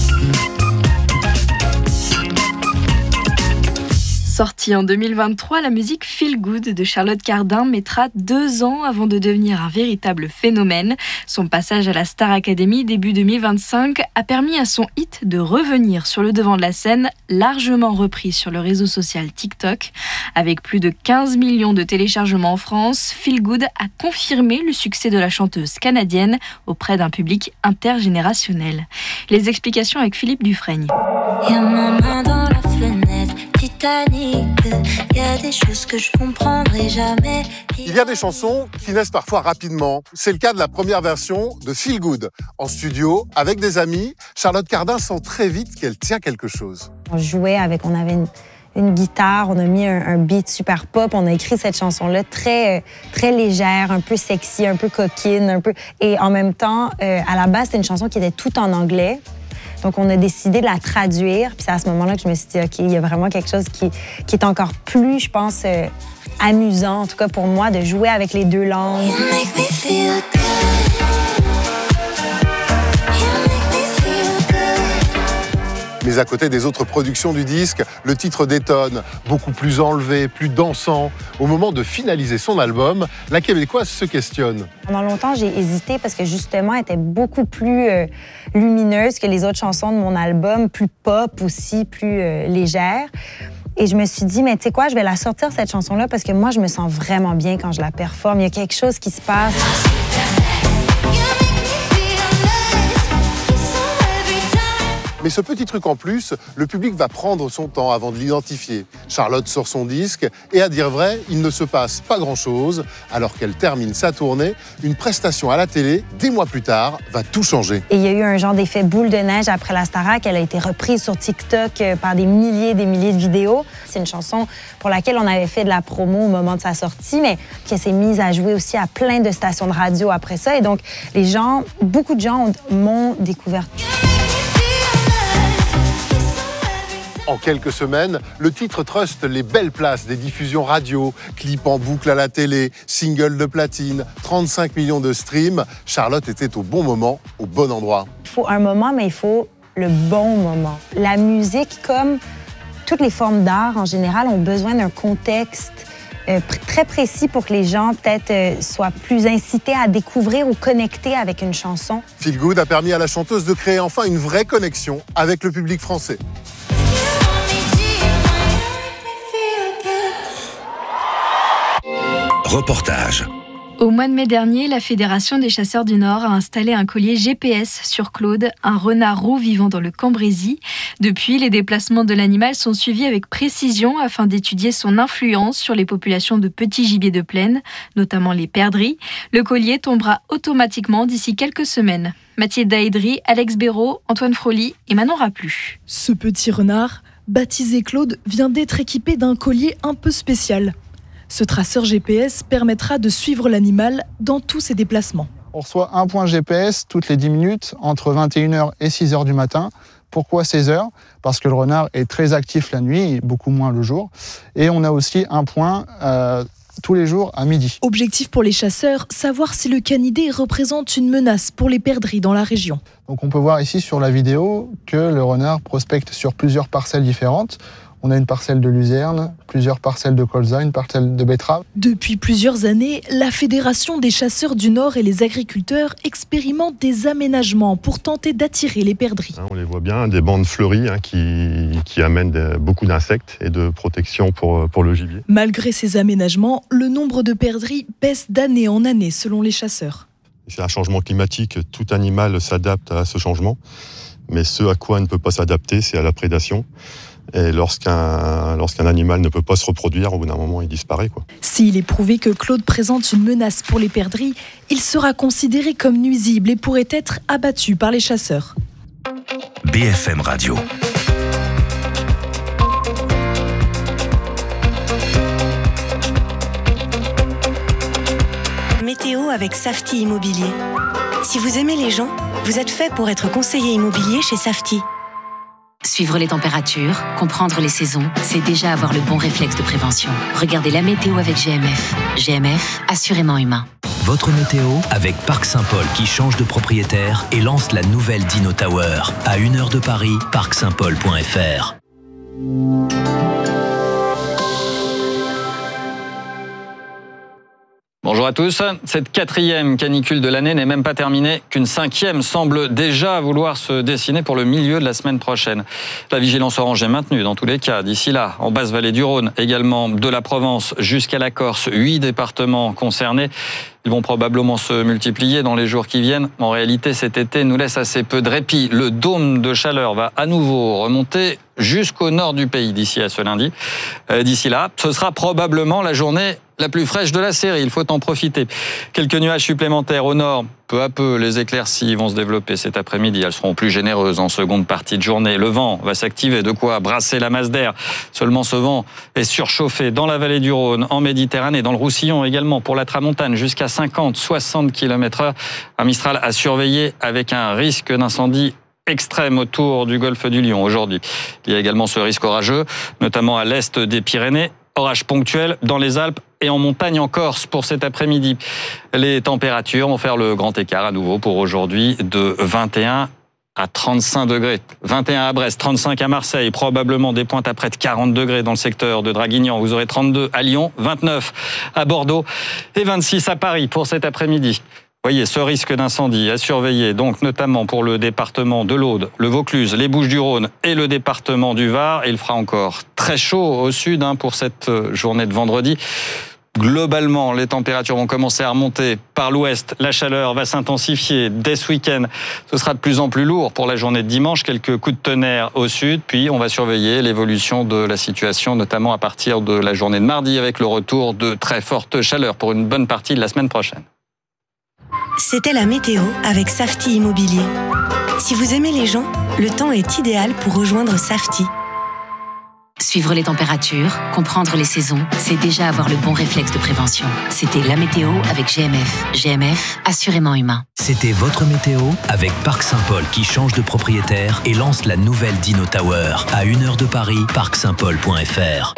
Sortie en 2023, la musique Feel Good de Charlotte Cardin mettra 2 ans avant de devenir un véritable phénomène. Son passage à la Star Academy début 2025 a permis à son hit de revenir sur le devant de la scène, largement repris sur le réseau social TikTok. Avec plus de 15 millions de téléchargements en France, Feel Good a confirmé le succès de la chanteuse canadienne auprès d'un public intergénérationnel. Les explications avec Philippe Dufresne. Y a ma main dans la fenêtre, Titanic. Y a des choses que je comprendrai jamais. Il y a des chansons qui naissent parfois rapidement. C'est le cas de la première version de Feel Good. En studio, avec des amis, Charlotte Cardin sent très vite qu'elle tient quelque chose. On jouait avec, on avait une guitare, on a mis un beat super pop, on a écrit cette chanson-là très légère, un peu sexy, un peu coquine, et en même temps, à la base, c'était une chanson qui était toute en anglais. Donc, on a décidé de la traduire. Puis c'est à ce moment-là que je me suis dit, OK, il y a vraiment quelque chose qui est encore plus, je pense, amusant, en tout cas pour moi, de jouer avec les 2 langues. Mais à côté des autres productions du disque, le titre détonne, beaucoup plus enlevé, plus dansant. Au moment de finaliser son album, la Québécoise se questionne. Pendant longtemps, j'ai hésité parce que justement, elle était beaucoup plus lumineuse que les autres chansons de mon album, plus pop aussi, plus légère. Et je me suis dit, mais tu sais quoi, je vais la sortir cette chanson-là parce que moi, je me sens vraiment bien quand je la performe. Il y a quelque chose qui se passe. Mais ce petit truc en plus, le public va prendre son temps avant de l'identifier. Charlotte sort son disque et à dire vrai, il ne se passe pas grand-chose. Alors qu'elle termine sa tournée, une prestation à la télé, des mois plus tard, va tout changer. Et il y a eu un genre d'effet boule de neige après la Starac. Elle a été reprise sur TikTok par des milliers de vidéos. C'est une chanson pour laquelle on avait fait de la promo au moment de sa sortie, mais qui s'est mise à jouer aussi à plein de stations de radio après ça. Et donc, beaucoup de gens m'ont découverte. En quelques semaines, le titre truste les belles places des diffusions radio, clips en boucle à la télé, single de platine, 35 millions de streams. Charlotte était au bon moment, au bon endroit. Il faut un moment, mais il faut le bon moment. La musique, comme toutes les formes d'art en général, ont besoin d'un contexte très précis pour que les gens peut-être soient plus incités à découvrir ou connecter avec une chanson. Feel Good a permis à la chanteuse de créer enfin une vraie connexion avec le public français. Reportage. Au mois de mai dernier, la Fédération des chasseurs du Nord a installé un collier GPS sur Claude, un renard roux vivant dans le Cambrésis. Depuis, les déplacements de l'animal sont suivis avec précision afin d'étudier son influence sur les populations de petits gibiers de plaine, notamment les perdrix. Le collier tombera automatiquement d'ici quelques semaines. Mathilde Daedry, Alex Béraud, Antoine Froli et Manon Raplu. Ce petit renard, baptisé Claude, vient d'être équipé d'un collier un peu spécial. Ce traceur GPS permettra de suivre l'animal dans tous ses déplacements. On reçoit un point GPS toutes les 10 minutes entre 21h et 6h du matin. Pourquoi 16h ? Parce que le renard est très actif la nuit et beaucoup moins le jour. Et on a aussi un point tous les jours à midi. Objectif pour les chasseurs, savoir si le canidé représente une menace pour les perdrix dans la région. Donc on peut voir ici sur la vidéo que le renard prospecte sur plusieurs parcelles différentes. On a une parcelle de luzerne, plusieurs parcelles de colza, une parcelle de betterave. Depuis plusieurs années, la Fédération des chasseurs du Nord et les agriculteurs expérimentent des aménagements pour tenter d'attirer les perdrix. On les voit bien, des bandes fleuries qui amènent beaucoup d'insectes et de protection pour le gibier. Malgré ces aménagements, le nombre de perdrix baisse d'année en année selon les chasseurs. C'est un changement climatique, tout animal s'adapte à ce changement, mais ce à quoi il ne peut pas s'adapter, c'est à la prédation. Et lorsqu'un animal ne peut pas se reproduire, au bout d'un moment, il disparaît, quoi. S'il est prouvé que Claude présente une menace pour les perdrix, il sera considéré comme nuisible et pourrait être abattu par les chasseurs. BFM Radio. Météo avec Safety Immobilier. Si vous aimez les gens, vous êtes fait pour être conseiller immobilier chez Safety. Suivre les températures, comprendre les saisons, c'est déjà avoir le bon réflexe de prévention. Regardez la météo avec GMF. GMF, assurément humain. Votre météo avec Parc Saint-Paul qui change de propriétaire et lance la nouvelle Dino Tower. À 1 heure de Paris, parcsaintpaul.fr. Bonjour à tous. Cette 4e canicule de l'année n'est même pas terminée, qu'une 5e semble déjà vouloir se dessiner pour le milieu de la semaine prochaine. La vigilance orange est maintenue dans tous les cas. D'ici là, en Basse-Vallée du Rhône, également de la Provence jusqu'à la Corse, 8 départements concernés. Ils vont probablement se multiplier dans les jours qui viennent. En réalité, cet été nous laisse assez peu de répit. Le dôme de chaleur va à nouveau remonter jusqu'au nord du pays d'ici à ce lundi. D'ici là, ce sera probablement la journée la plus fraîche de la série, il faut en profiter. Quelques nuages supplémentaires au nord. Peu à peu, les éclaircies vont se développer cet après-midi. Elles seront plus généreuses en seconde partie de journée. Le vent va s'activer, de quoi brasser la masse d'air. Seulement ce vent est surchauffé dans la vallée du Rhône, en Méditerranée, dans le Roussillon également, pour la Tramontane, jusqu'à 50-60 km/h. Un Mistral à surveiller avec un risque d'incendie extrême autour du golfe du Lion aujourd'hui. Il y a également ce risque orageux, notamment à l'est des Pyrénées. Orage ponctuel dans les Alpes et en montagne en Corse pour cet après-midi. Les températures vont faire le grand écart à nouveau pour aujourd'hui de 21 à 35 degrés. 21 à Brest, 35 à Marseille, probablement des pointes à près de 40 degrés dans le secteur de Draguignan. Vous aurez 32 à Lyon, 29 à Bordeaux et 26 à Paris pour cet après-midi. Voyez, ce risque d'incendie à surveiller, donc notamment pour le département de l'Aude, le Vaucluse, les Bouches-du-Rhône et le département du Var. Et il fera encore très chaud au sud pour cette journée de vendredi. Globalement, les températures vont commencer à remonter par l'ouest. La chaleur va s'intensifier dès ce week-end. Ce sera de plus en plus lourd pour la journée de dimanche. Quelques coups de tonnerre au sud. Puis, on va surveiller l'évolution de la situation, notamment à partir de la journée de mardi, avec le retour de très fortes chaleurs pour une bonne partie de la semaine prochaine. C'était la météo avec Safety Immobilier. Si vous aimez les gens, le temps est idéal pour rejoindre Safety. Suivre les températures, comprendre les saisons, c'est déjà avoir le bon réflexe de prévention. C'était la météo avec GMF. GMF, assurément humain. C'était votre météo avec Parc Saint-Paul qui change de propriétaire et lance la nouvelle Dino Tower. À 1 heure de Paris, parcsaintpaul.fr.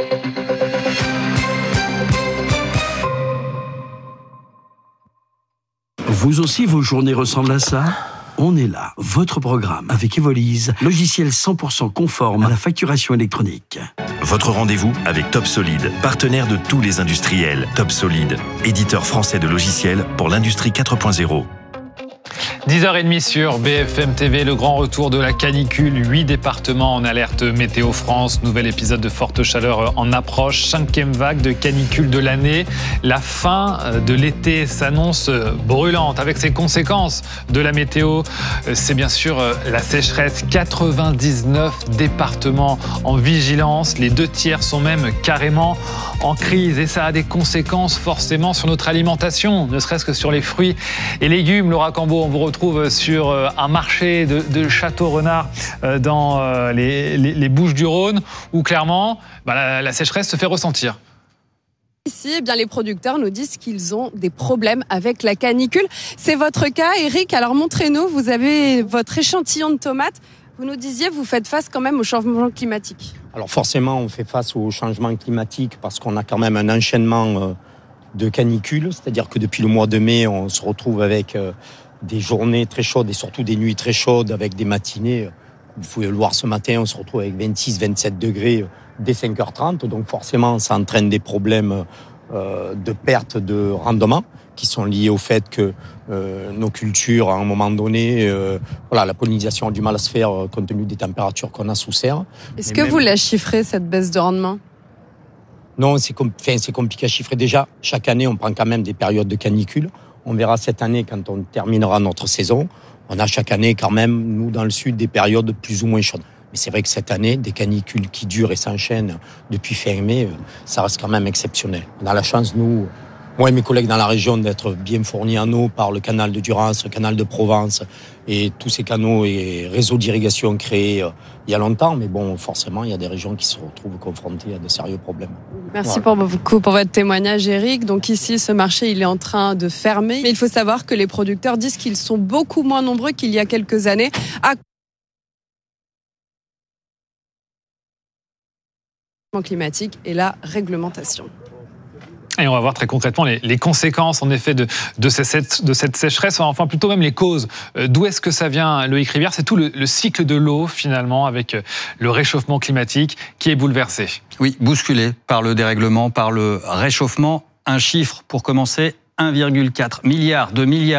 Vous aussi, vos journées ressemblent à ça ? On est là, votre programme avec Evolise, logiciel 100% conforme à la facturation électronique. Votre rendez-vous avec Top Solid, partenaire de tous les industriels. Top Solid, éditeur français de logiciels pour l'industrie 4.0. 10h30 sur BFM TV, le grand retour de la canicule. 8 départements en alerte météo France. Nouvel épisode de forte chaleur en approche. 5e vague de canicule de l'année. La fin de l'été s'annonce brûlante avec ses conséquences de la météo. C'est bien sûr la sécheresse. 99 départements en vigilance. Les 2/3 sont même carrément en crise. Et ça a des conséquences forcément sur notre alimentation, ne serait-ce que sur les fruits et légumes. Laura Cambo, on vous retrouve sur un marché de Château-Renard dans les Bouches-du-Rhône où clairement la sécheresse se fait ressentir. Ici, eh bien, les producteurs nous disent qu'ils ont des problèmes avec la canicule. C'est votre cas, Eric. Alors montrez-nous, vous avez votre échantillon de tomates. Vous nous disiez, vous faites face quand même au changement climatique. Alors forcément, on fait face au changement climatique parce qu'on a quand même un enchaînement de canicules. C'est-à-dire que depuis le mois de mai, on se retrouve avec des journées très chaudes et surtout des nuits très chaudes avec des matinées. Vous pouvez le voir ce matin, on se retrouve avec 26-27 degrés dès 5h30. Donc forcément, ça entraîne des problèmes de perte de rendement qui sont liés au fait que nos cultures, à un moment donné, la pollinisation a du mal à se faire compte tenu des températures qu'on a sous serre. Est-ce que vous la chiffrez, cette baisse de rendement ? Non, c'est compliqué à chiffrer. Déjà, chaque année, on prend quand même des périodes de canicule. On verra cette année, quand on terminera notre saison, on a chaque année quand même, nous, dans le sud, des périodes plus ou moins chaudes. Mais c'est vrai que cette année, des canicules qui durent et s'enchaînent depuis fin mai, ça reste quand même exceptionnel. On a la chance, nous, moi et mes collègues dans la région, d'être bien fournis en eau par le canal de Durance, le canal de Provence et tous ces canaux et réseaux d'irrigation créés il y a longtemps. Mais bon, forcément, il y a des régions qui se retrouvent confrontées à de sérieux problèmes. Merci pour votre témoignage, Eric. Donc ici, ce marché, il est en train de fermer. Mais il faut savoir que les producteurs disent qu'ils sont beaucoup moins nombreux qu'il y a quelques années. Climatique et la réglementation. Et on va voir très concrètement les conséquences en effet de cette sécheresse, enfin plutôt même les causes. D'où est-ce que ça vient, Loïc Rivière ? C'est tout le cycle de l'eau finalement avec le réchauffement climatique qui est bouleversé. Oui, bousculé par le dérèglement, par le réchauffement. Un chiffre pour commencer, 1,4 milliard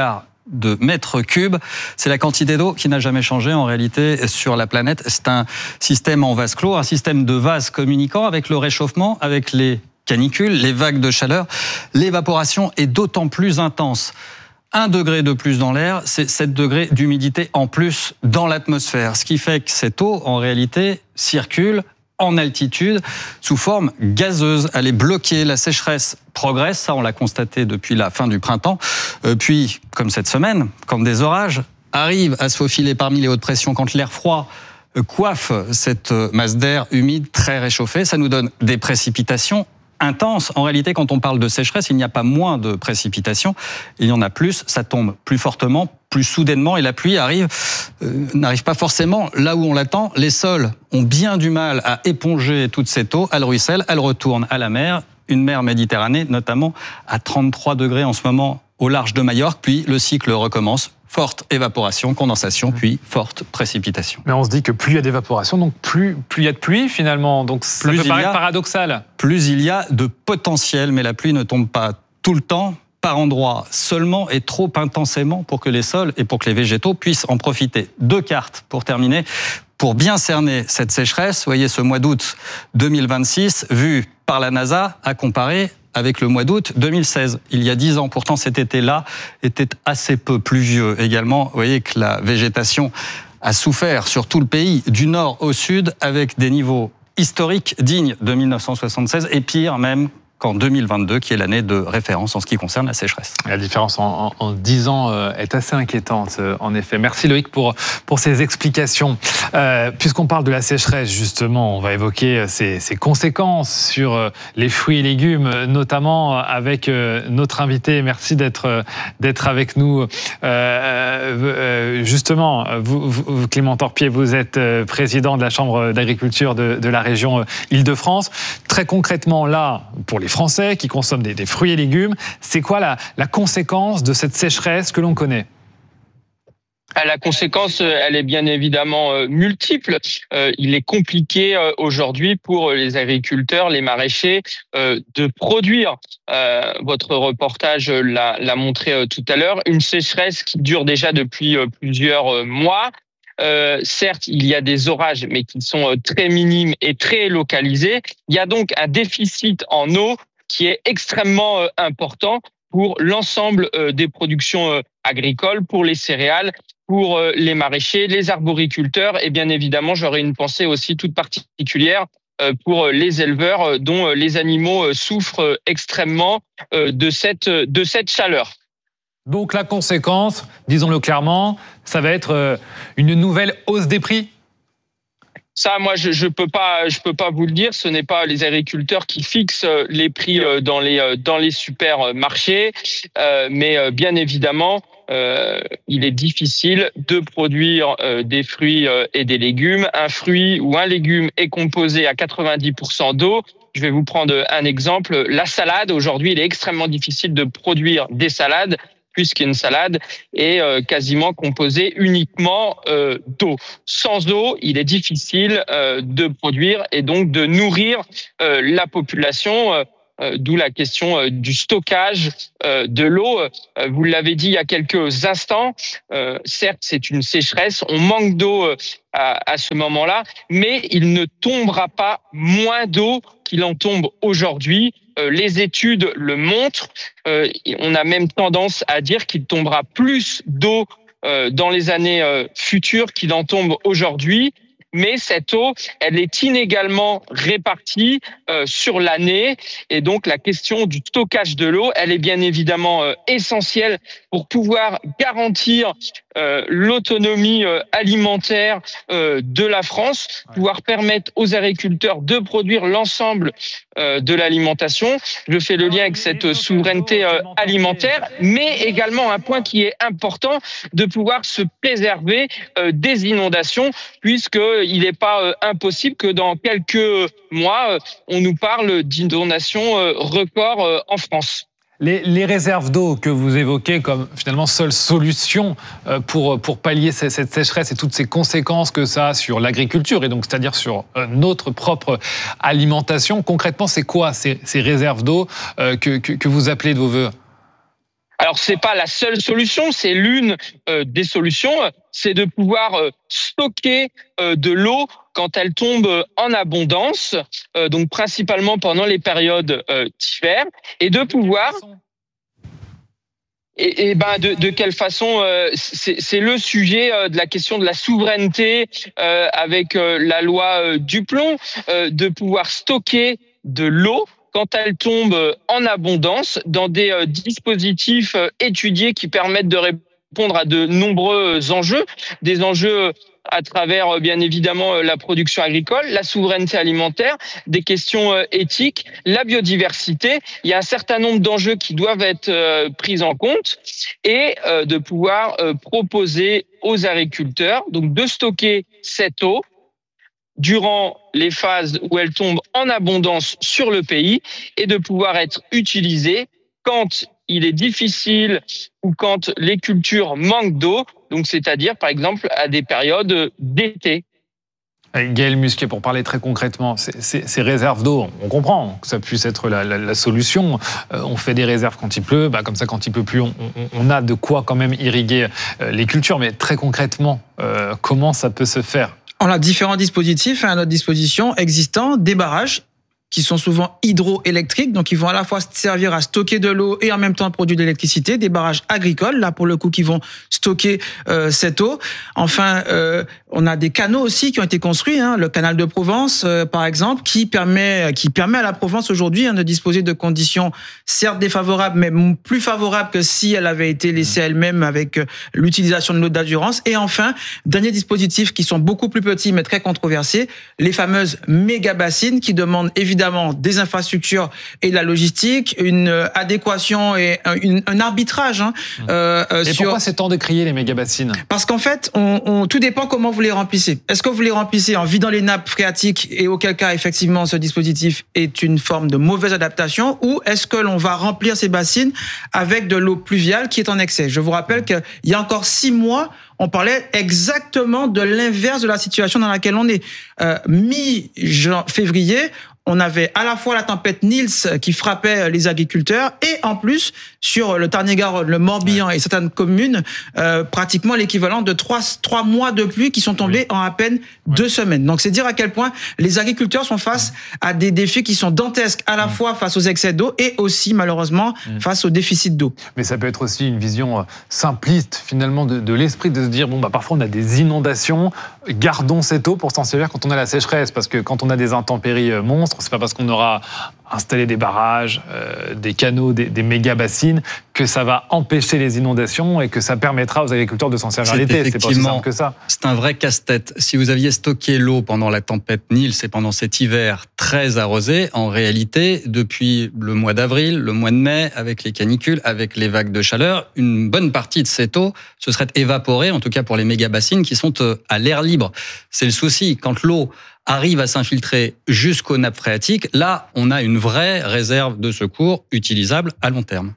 de mètres cubes. C'est la quantité d'eau qui n'a jamais changé en réalité sur la planète. C'est un système en vase clos, un système de vases communicants avec le réchauffement, avec les canicules, les vagues de chaleur. L'évaporation est d'autant plus intense. 1 degré de plus dans l'air, c'est 7 degrés d'humidité en plus dans l'atmosphère. Ce qui fait que cette eau, en réalité, circule en altitude sous forme gazeuse. Elle est bloquée, la sécheresse progresse, ça on l'a constaté depuis la fin du printemps. Puis, comme cette semaine, quand des orages arrivent à se faufiler parmi les hautes pressions, quand l'air froid coiffe cette masse d'air humide très réchauffée, ça nous donne des précipitations intenses. En réalité, quand on parle de sécheresse, il n'y a pas moins de précipitations, il y en a plus, ça tombe plus fortement, plus soudainement, et la pluie n'arrive pas forcément là où on l'attend. Les sols ont bien du mal à éponger toute cette eau, elle ruisselle, elle retourne à la mer, une mer Méditerranée notamment à 33 degrés en ce moment au large de Majorque, puis le cycle recommence. Forte évaporation, condensation, puis forte précipitation. Mais on se dit que plus il y a d'évaporation, donc plus il y a de pluie finalement. Donc ça peut paraître paradoxal. Plus il y a de potentiel, mais la pluie ne tombe pas tout le temps, par endroits seulement et trop intensément pour que les sols et pour que les végétaux puissent en profiter. 2 cartes pour terminer. Pour bien cerner cette sécheresse, voyez ce mois d'août 2026, vu par la NASA, à comparer avec le mois d'août 2016, il y a 10 ans. Pourtant, cet été-là était assez peu pluvieux également. Vous voyez que la végétation a souffert sur tout le pays, du nord au sud, avec des niveaux historiques dignes de 1976 et pire même qu'en 2022, qui est l'année de référence en ce qui concerne la sécheresse. La différence en 10 ans est assez inquiétante, en effet. Merci Loïc pour ces explications. Puisqu'on parle de la sécheresse, justement, on va évoquer ses conséquences sur les fruits et légumes, notamment avec notre invité. Merci d'être avec nous. Justement, vous, Clément Torpier, vous êtes président de la Chambre d'agriculture de la région Île-de-France. Très concrètement, là, pour les Français qui consomment des fruits et légumes, c'est quoi la conséquence de cette sécheresse que l'on connaît ? La conséquence, elle est bien évidemment multiple. Il est compliqué aujourd'hui pour les agriculteurs, les maraîchers, de produire. Votre reportage l'a montré tout à l'heure. Une sécheresse qui dure déjà depuis plusieurs mois. Certes, il y a des orages, mais qui sont très minimes et très localisés. Il y a donc un déficit en eau qui est extrêmement important pour l'ensemble des productions agricoles, pour les céréales, pour les maraîchers, les arboriculteurs et bien évidemment, j'aurais une pensée aussi toute particulière pour les éleveurs dont les animaux souffrent extrêmement de cette chaleur. Donc la conséquence, disons-le clairement, ça va être une nouvelle hausse des prix ? Ça, moi, je peux pas vous le dire. Ce n'est pas les agriculteurs qui fixent les prix dans les supermarchés, mais bien évidemment, il est difficile de produire des fruits et des légumes. Un fruit ou un légume est composé à 90% d'eau. Je vais vous prendre un exemple. La salade, aujourd'hui, il est extrêmement difficile de produire des salades, puisqu'une salade est quasiment composée uniquement d'eau. Sans eau, il est difficile de produire et donc de nourrir la population, d'où la question du stockage de l'eau. Vous l'avez dit il y a quelques instants, certes c'est une sécheresse, on manque d'eau à ce moment-là, mais il ne tombera pas moins d'eau qu'il en tombe aujourd'hui. Les études le montrent. On a même tendance à dire qu'il tombera plus d'eau dans les années futures qu'il en tombe aujourd'hui. Mais cette eau, elle est inégalement répartie sur l'année. Et donc, la question du stockage de l'eau, elle est bien évidemment essentielle pour pouvoir garantir l'autonomie alimentaire de la France, pouvoir permettre aux agriculteurs de produire l'ensemble de l'alimentation. Je fais le lien avec cette souveraineté alimentaire, mais également un point qui est important, de pouvoir se préserver des inondations, puisqu'il n'est pas impossible que dans quelques mois, on nous parle d'inondations records en France. Les réserves d'eau que vous évoquez comme finalement seule solution pour pallier cette sécheresse et toutes ces conséquences que ça a sur l'agriculture et donc c'est-à-dire sur notre propre alimentation, concrètement c'est quoi ces réserves d'eau que vous appelez de vos voeux ? Alors, c'est pas la seule solution, c'est l'une des solutions, c'est de pouvoir stocker de l'eau quand elle tombe en abondance, donc principalement pendant les périodes d'hiver, et de pouvoir... de quelle façon c'est le sujet de la question de la souveraineté avec la loi Duplon, de pouvoir stocker de l'eau quand elle tombe en abondance dans des dispositifs étudiés qui permettent de répondre à de nombreux enjeux, des enjeux à travers, bien évidemment, la production agricole, la souveraineté alimentaire, des questions éthiques, la biodiversité. Il y a un certain nombre d'enjeux qui doivent être pris en compte et de pouvoir proposer aux agriculteurs donc de stocker cette eau durant les phases où elle tombe en abondance sur le pays et de pouvoir être utilisée quand il est difficile ou quand les cultures manquent d'eau, donc c'est-à-dire par exemple à des périodes d'été. Gaël Musquet, pour parler très concrètement, ces réserves d'eau, on comprend que ça puisse être la solution. On fait des réserves quand il pleut, comme ça quand il pleut plus, on a de quoi quand même irriguer les cultures. Mais très concrètement, comment ça peut se faire ? On a différents dispositifs à notre disposition existants, des barrages qui sont souvent hydroélectriques, donc ils vont à la fois servir à stocker de l'eau et en même temps produire de l'électricité, des barrages agricoles, là pour le coup, qui vont stocker cette eau. Enfin, on a des canaux aussi qui ont été construits, le canal de Provence, par exemple, qui permet à la Provence aujourd'hui de disposer de conditions certes défavorables, mais plus favorables que si elle avait été laissée elle-même avec l'utilisation de l'eau d'Adurance. Et enfin, derniers dispositifs qui sont beaucoup plus petits mais très controversés, les fameuses méga-bassines qui demandent évidemment des infrastructures et de la logistique, une adéquation et un arbitrage. Et pourquoi c'est tant décrié les méga-bassines ? Parce qu'en fait, tout dépend comment vous vous les remplissez? Est-ce que vous les remplissez en vidant les nappes phréatiques et auquel cas, effectivement, ce dispositif est une forme de mauvaise adaptation, ou est-ce que l'on va remplir ces bassines avec de l'eau pluviale qui est en excès? Je vous rappelle qu'il y a encore 6 mois, on parlait exactement de l'inverse de la situation dans laquelle on est. Mi-février, on avait à la fois la tempête Nils qui frappait les agriculteurs et en plus, sur le Tarn-et-Garonne, le Morbihan et certaines communes, pratiquement l'équivalent de 3 mois de pluie qui sont tombés en à peine 2 semaines. Donc c'est dire à quel point les agriculteurs sont face à des défis qui sont dantesques, à la fois face aux excès d'eau et aussi malheureusement face au déficit d'eau. Mais ça peut être aussi une vision simpliste finalement de l'esprit, de se dire parfois on a des inondations, gardons cette eau pour s'en servir quand on a la sécheresse, parce que quand on a des intempéries monstres, c'est pas parce qu'on aura installé des barrages, des canaux, des méga bassines, que ça va empêcher les inondations et que ça permettra aux agriculteurs de s'en servir l'été. C'est pas aussi simple que ça. C'est un vrai casse-tête. Si vous aviez stocké l'eau pendant la tempête Nils et pendant cet hiver très arrosé, en réalité, depuis le mois d'avril, le mois de mai, avec les canicules, avec les vagues de chaleur, une bonne partie de cette eau se serait évaporée, en tout cas pour les méga bassines qui sont à l'air libre. C'est le souci. Quand l'eau arrive à s'infiltrer jusqu'aux nappes phréatiques, là, on a une vraie réserve de secours utilisable à long terme.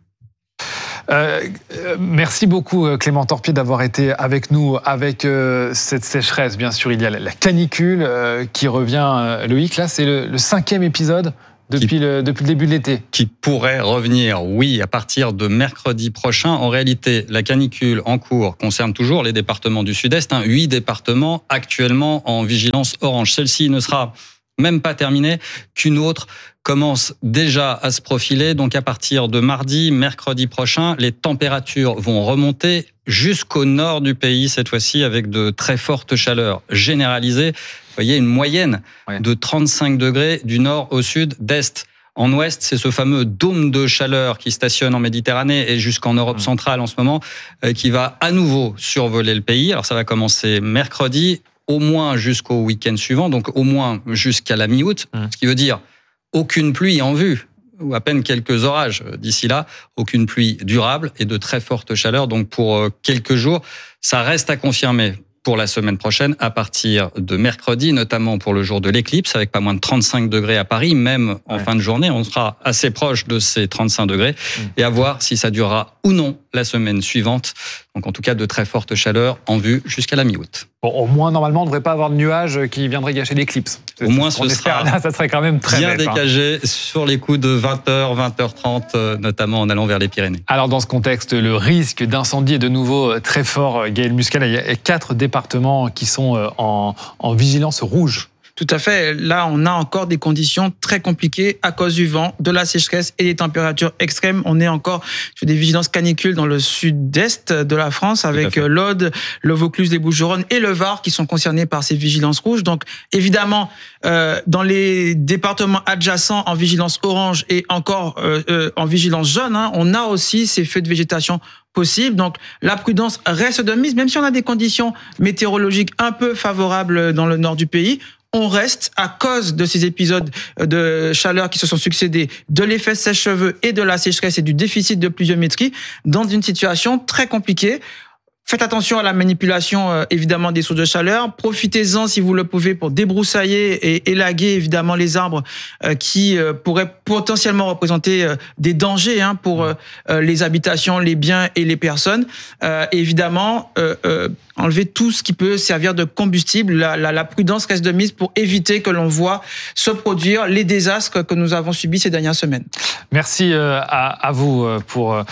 Merci beaucoup Clément Torpier d'avoir été avec nous avec cette sécheresse. Bien sûr, il y a la canicule qui revient, Loïc. Là, c'est le 5e épisode depuis le début de l'été. Qui pourrait revenir, oui, à partir de mercredi prochain. En réalité, la canicule en cours concerne toujours les départements du Sud-Est. 8 départements actuellement en vigilance orange. Celle-ci ne sera même pas terminée qu'une autre commence déjà à se profiler. Donc à partir de mardi, mercredi prochain, les températures vont remonter jusqu'au nord du pays, cette fois-ci avec de très fortes chaleurs généralisées. Vous voyez une moyenne de 35 degrés du nord au sud, d'est en ouest. C'est ce fameux dôme de chaleur qui stationne en Méditerranée et jusqu'en Europe centrale en ce moment, qui va à nouveau survoler le pays. Alors ça va commencer mercredi, au moins jusqu'au week-end suivant, donc au moins jusqu'à la mi-août, ce qui veut dire aucune pluie en vue, ou à peine quelques orages d'ici là, aucune pluie durable et de très fortes chaleurs. Donc pour quelques jours, ça reste à confirmer pour la semaine prochaine, à partir de mercredi, notamment pour le jour de l'éclipse, avec pas moins de 35 degrés à Paris, même en fin de journée, on sera assez proche de ces 35 degrés, et à voir si ça durera ou non la semaine suivante. Donc en tout cas, de très fortes chaleurs en vue jusqu'à la mi-août. Bon, au moins, normalement, on ne devrait pas avoir de nuages qui viendraient gâcher l'éclipse. Au moins, ce sera là, ça serait quand même très bien dégagé sur les coups de 20h, 20h30, notamment en allant vers les Pyrénées. Alors, dans ce contexte, le risque d'incendie est de nouveau très fort. Gaël Muscal, il y a 4 départements qui sont en vigilance rouge. Tout à fait. Là, on a encore des conditions très compliquées à cause du vent, de la sécheresse et des températures extrêmes. On est encore sur des vigilances canicules dans le sud-est de la France avec l'Aude, le Vaucluse, les Bouches-du-Rhône et le Var qui sont concernés par ces vigilances rouges. Donc, évidemment, dans les départements adjacents en vigilance orange et encore en vigilance jaune, on a aussi ces feux de végétation possible. Donc, la prudence reste de mise, même si on a des conditions météorologiques un peu favorables dans le nord du pays. On reste, à cause de ces épisodes de chaleur qui se sont succédés, de l'effet sèche-cheveux et de la sécheresse et du déficit de pluviométrie, dans une situation très compliquée. Faites attention à la manipulation, évidemment, des sources de chaleur. Profitez-en, si vous le pouvez, pour débroussailler et élaguer, évidemment, les arbres qui pourraient potentiellement représenter des dangers pour les habitations, les biens et les personnes. Évidemment, enlever tout ce qui peut servir de combustible. La prudence reste de mise pour éviter que l'on voit se produire les désastres que nous avons subis ces dernières semaines. Merci à vous pour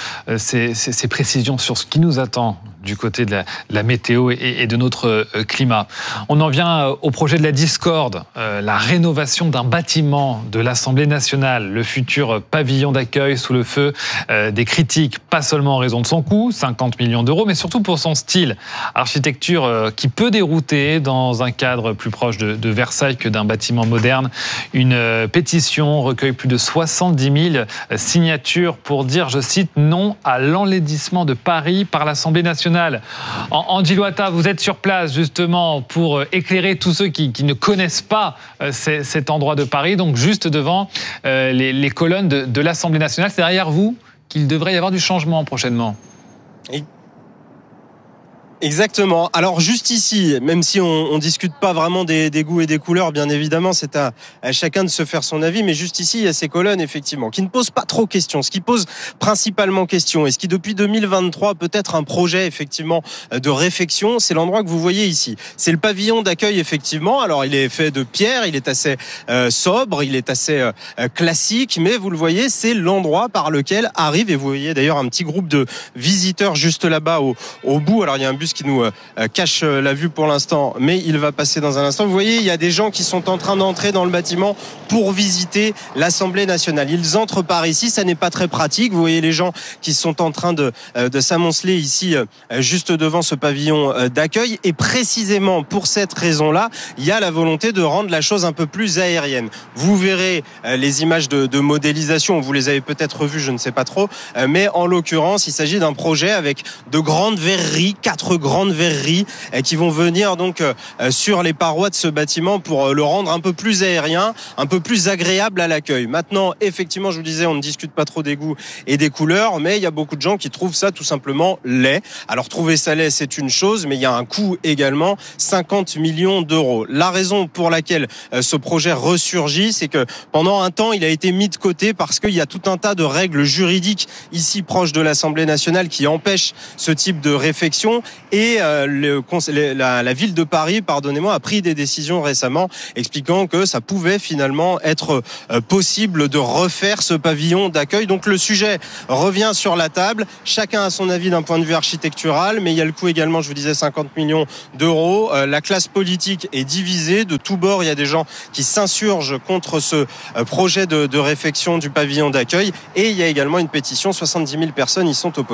ces précisions sur ce qui nous attend du côté de la météo et de notre climat. On en vient au projet de la discorde, la rénovation d'un bâtiment de l'Assemblée nationale, le futur pavillon d'accueil sous le feu des critiques, pas seulement en raison de son coût, 50 millions d'euros, mais surtout pour son style. Architecture qui peut dérouter dans un cadre plus proche de Versailles que d'un bâtiment moderne. Une pétition recueille plus de 70 000 signatures pour dire, je cite, non à l'enlaidissement de Paris par l'Assemblée nationale. Andy Loata, vous êtes sur place justement pour éclairer tous ceux qui ne connaissent pas cet endroit de Paris, donc juste devant les colonnes de l'Assemblée nationale. C'est derrière vous qu'il devrait y avoir du changement prochainement. Exactement. Alors juste ici, même si on discute pas vraiment des goûts et des couleurs, bien évidemment, c'est à chacun de se faire son avis, mais juste ici, il y a ces colonnes, effectivement, qui ne posent pas trop question. Ce qui pose principalement question, et ce qui depuis 2023 peut être un projet, effectivement, de réfection, c'est l'endroit que vous voyez ici. C'est le pavillon d'accueil, effectivement. Alors il est fait de pierre, il est assez sobre, il est assez classique, mais vous le voyez, c'est l'endroit par lequel arrive, et vous voyez d'ailleurs un petit groupe de visiteurs juste là-bas au bout. Alors il y a un bus qui nous cache la vue pour l'instant, mais il va passer dans un instant. Vous voyez, il y a des gens qui sont en train d'entrer dans le bâtiment pour visiter l'Assemblée nationale. Ils entrent par ici, ça n'est pas très pratique. Vous voyez les gens qui sont en train de s'amonceler ici, juste devant ce pavillon d'accueil. Et précisément pour cette raison-là, il y a la volonté de rendre la chose un peu plus aérienne. Vous verrez les images de modélisation, vous les avez peut-être vues, je ne sais pas trop, mais en l'occurrence, il s'agit d'un projet avec de grandes verreries, 4 grandes verreries qui vont venir donc sur les parois de ce bâtiment pour le rendre un peu plus aérien, un peu plus agréable à l'accueil. Maintenant, effectivement, je vous disais, on ne discute pas trop des goûts et des couleurs, mais il y a beaucoup de gens qui trouvent ça tout simplement laid. Alors trouver ça laid, c'est une chose, mais il y a un coût également, 50 millions d'euros. La raison pour laquelle ce projet ressurgit, c'est que pendant un temps, il a été mis de côté parce qu'il y a tout un tas de règles juridiques ici proches de l'Assemblée nationale qui empêchent ce type de réfection. Et la ville de Paris, a pris des décisions récemment expliquant que ça pouvait finalement être possible de refaire ce pavillon d'accueil. Donc le sujet revient sur la table. Chacun a son avis d'un point de vue architectural, mais il y a le coût également, je vous disais, 50 millions d'euros. La classe politique est divisée de tous bords. Il y a des gens qui s'insurgent contre ce projet de réfection du pavillon d'accueil. Et il y a également une pétition, 70 000 personnes y sont opposées.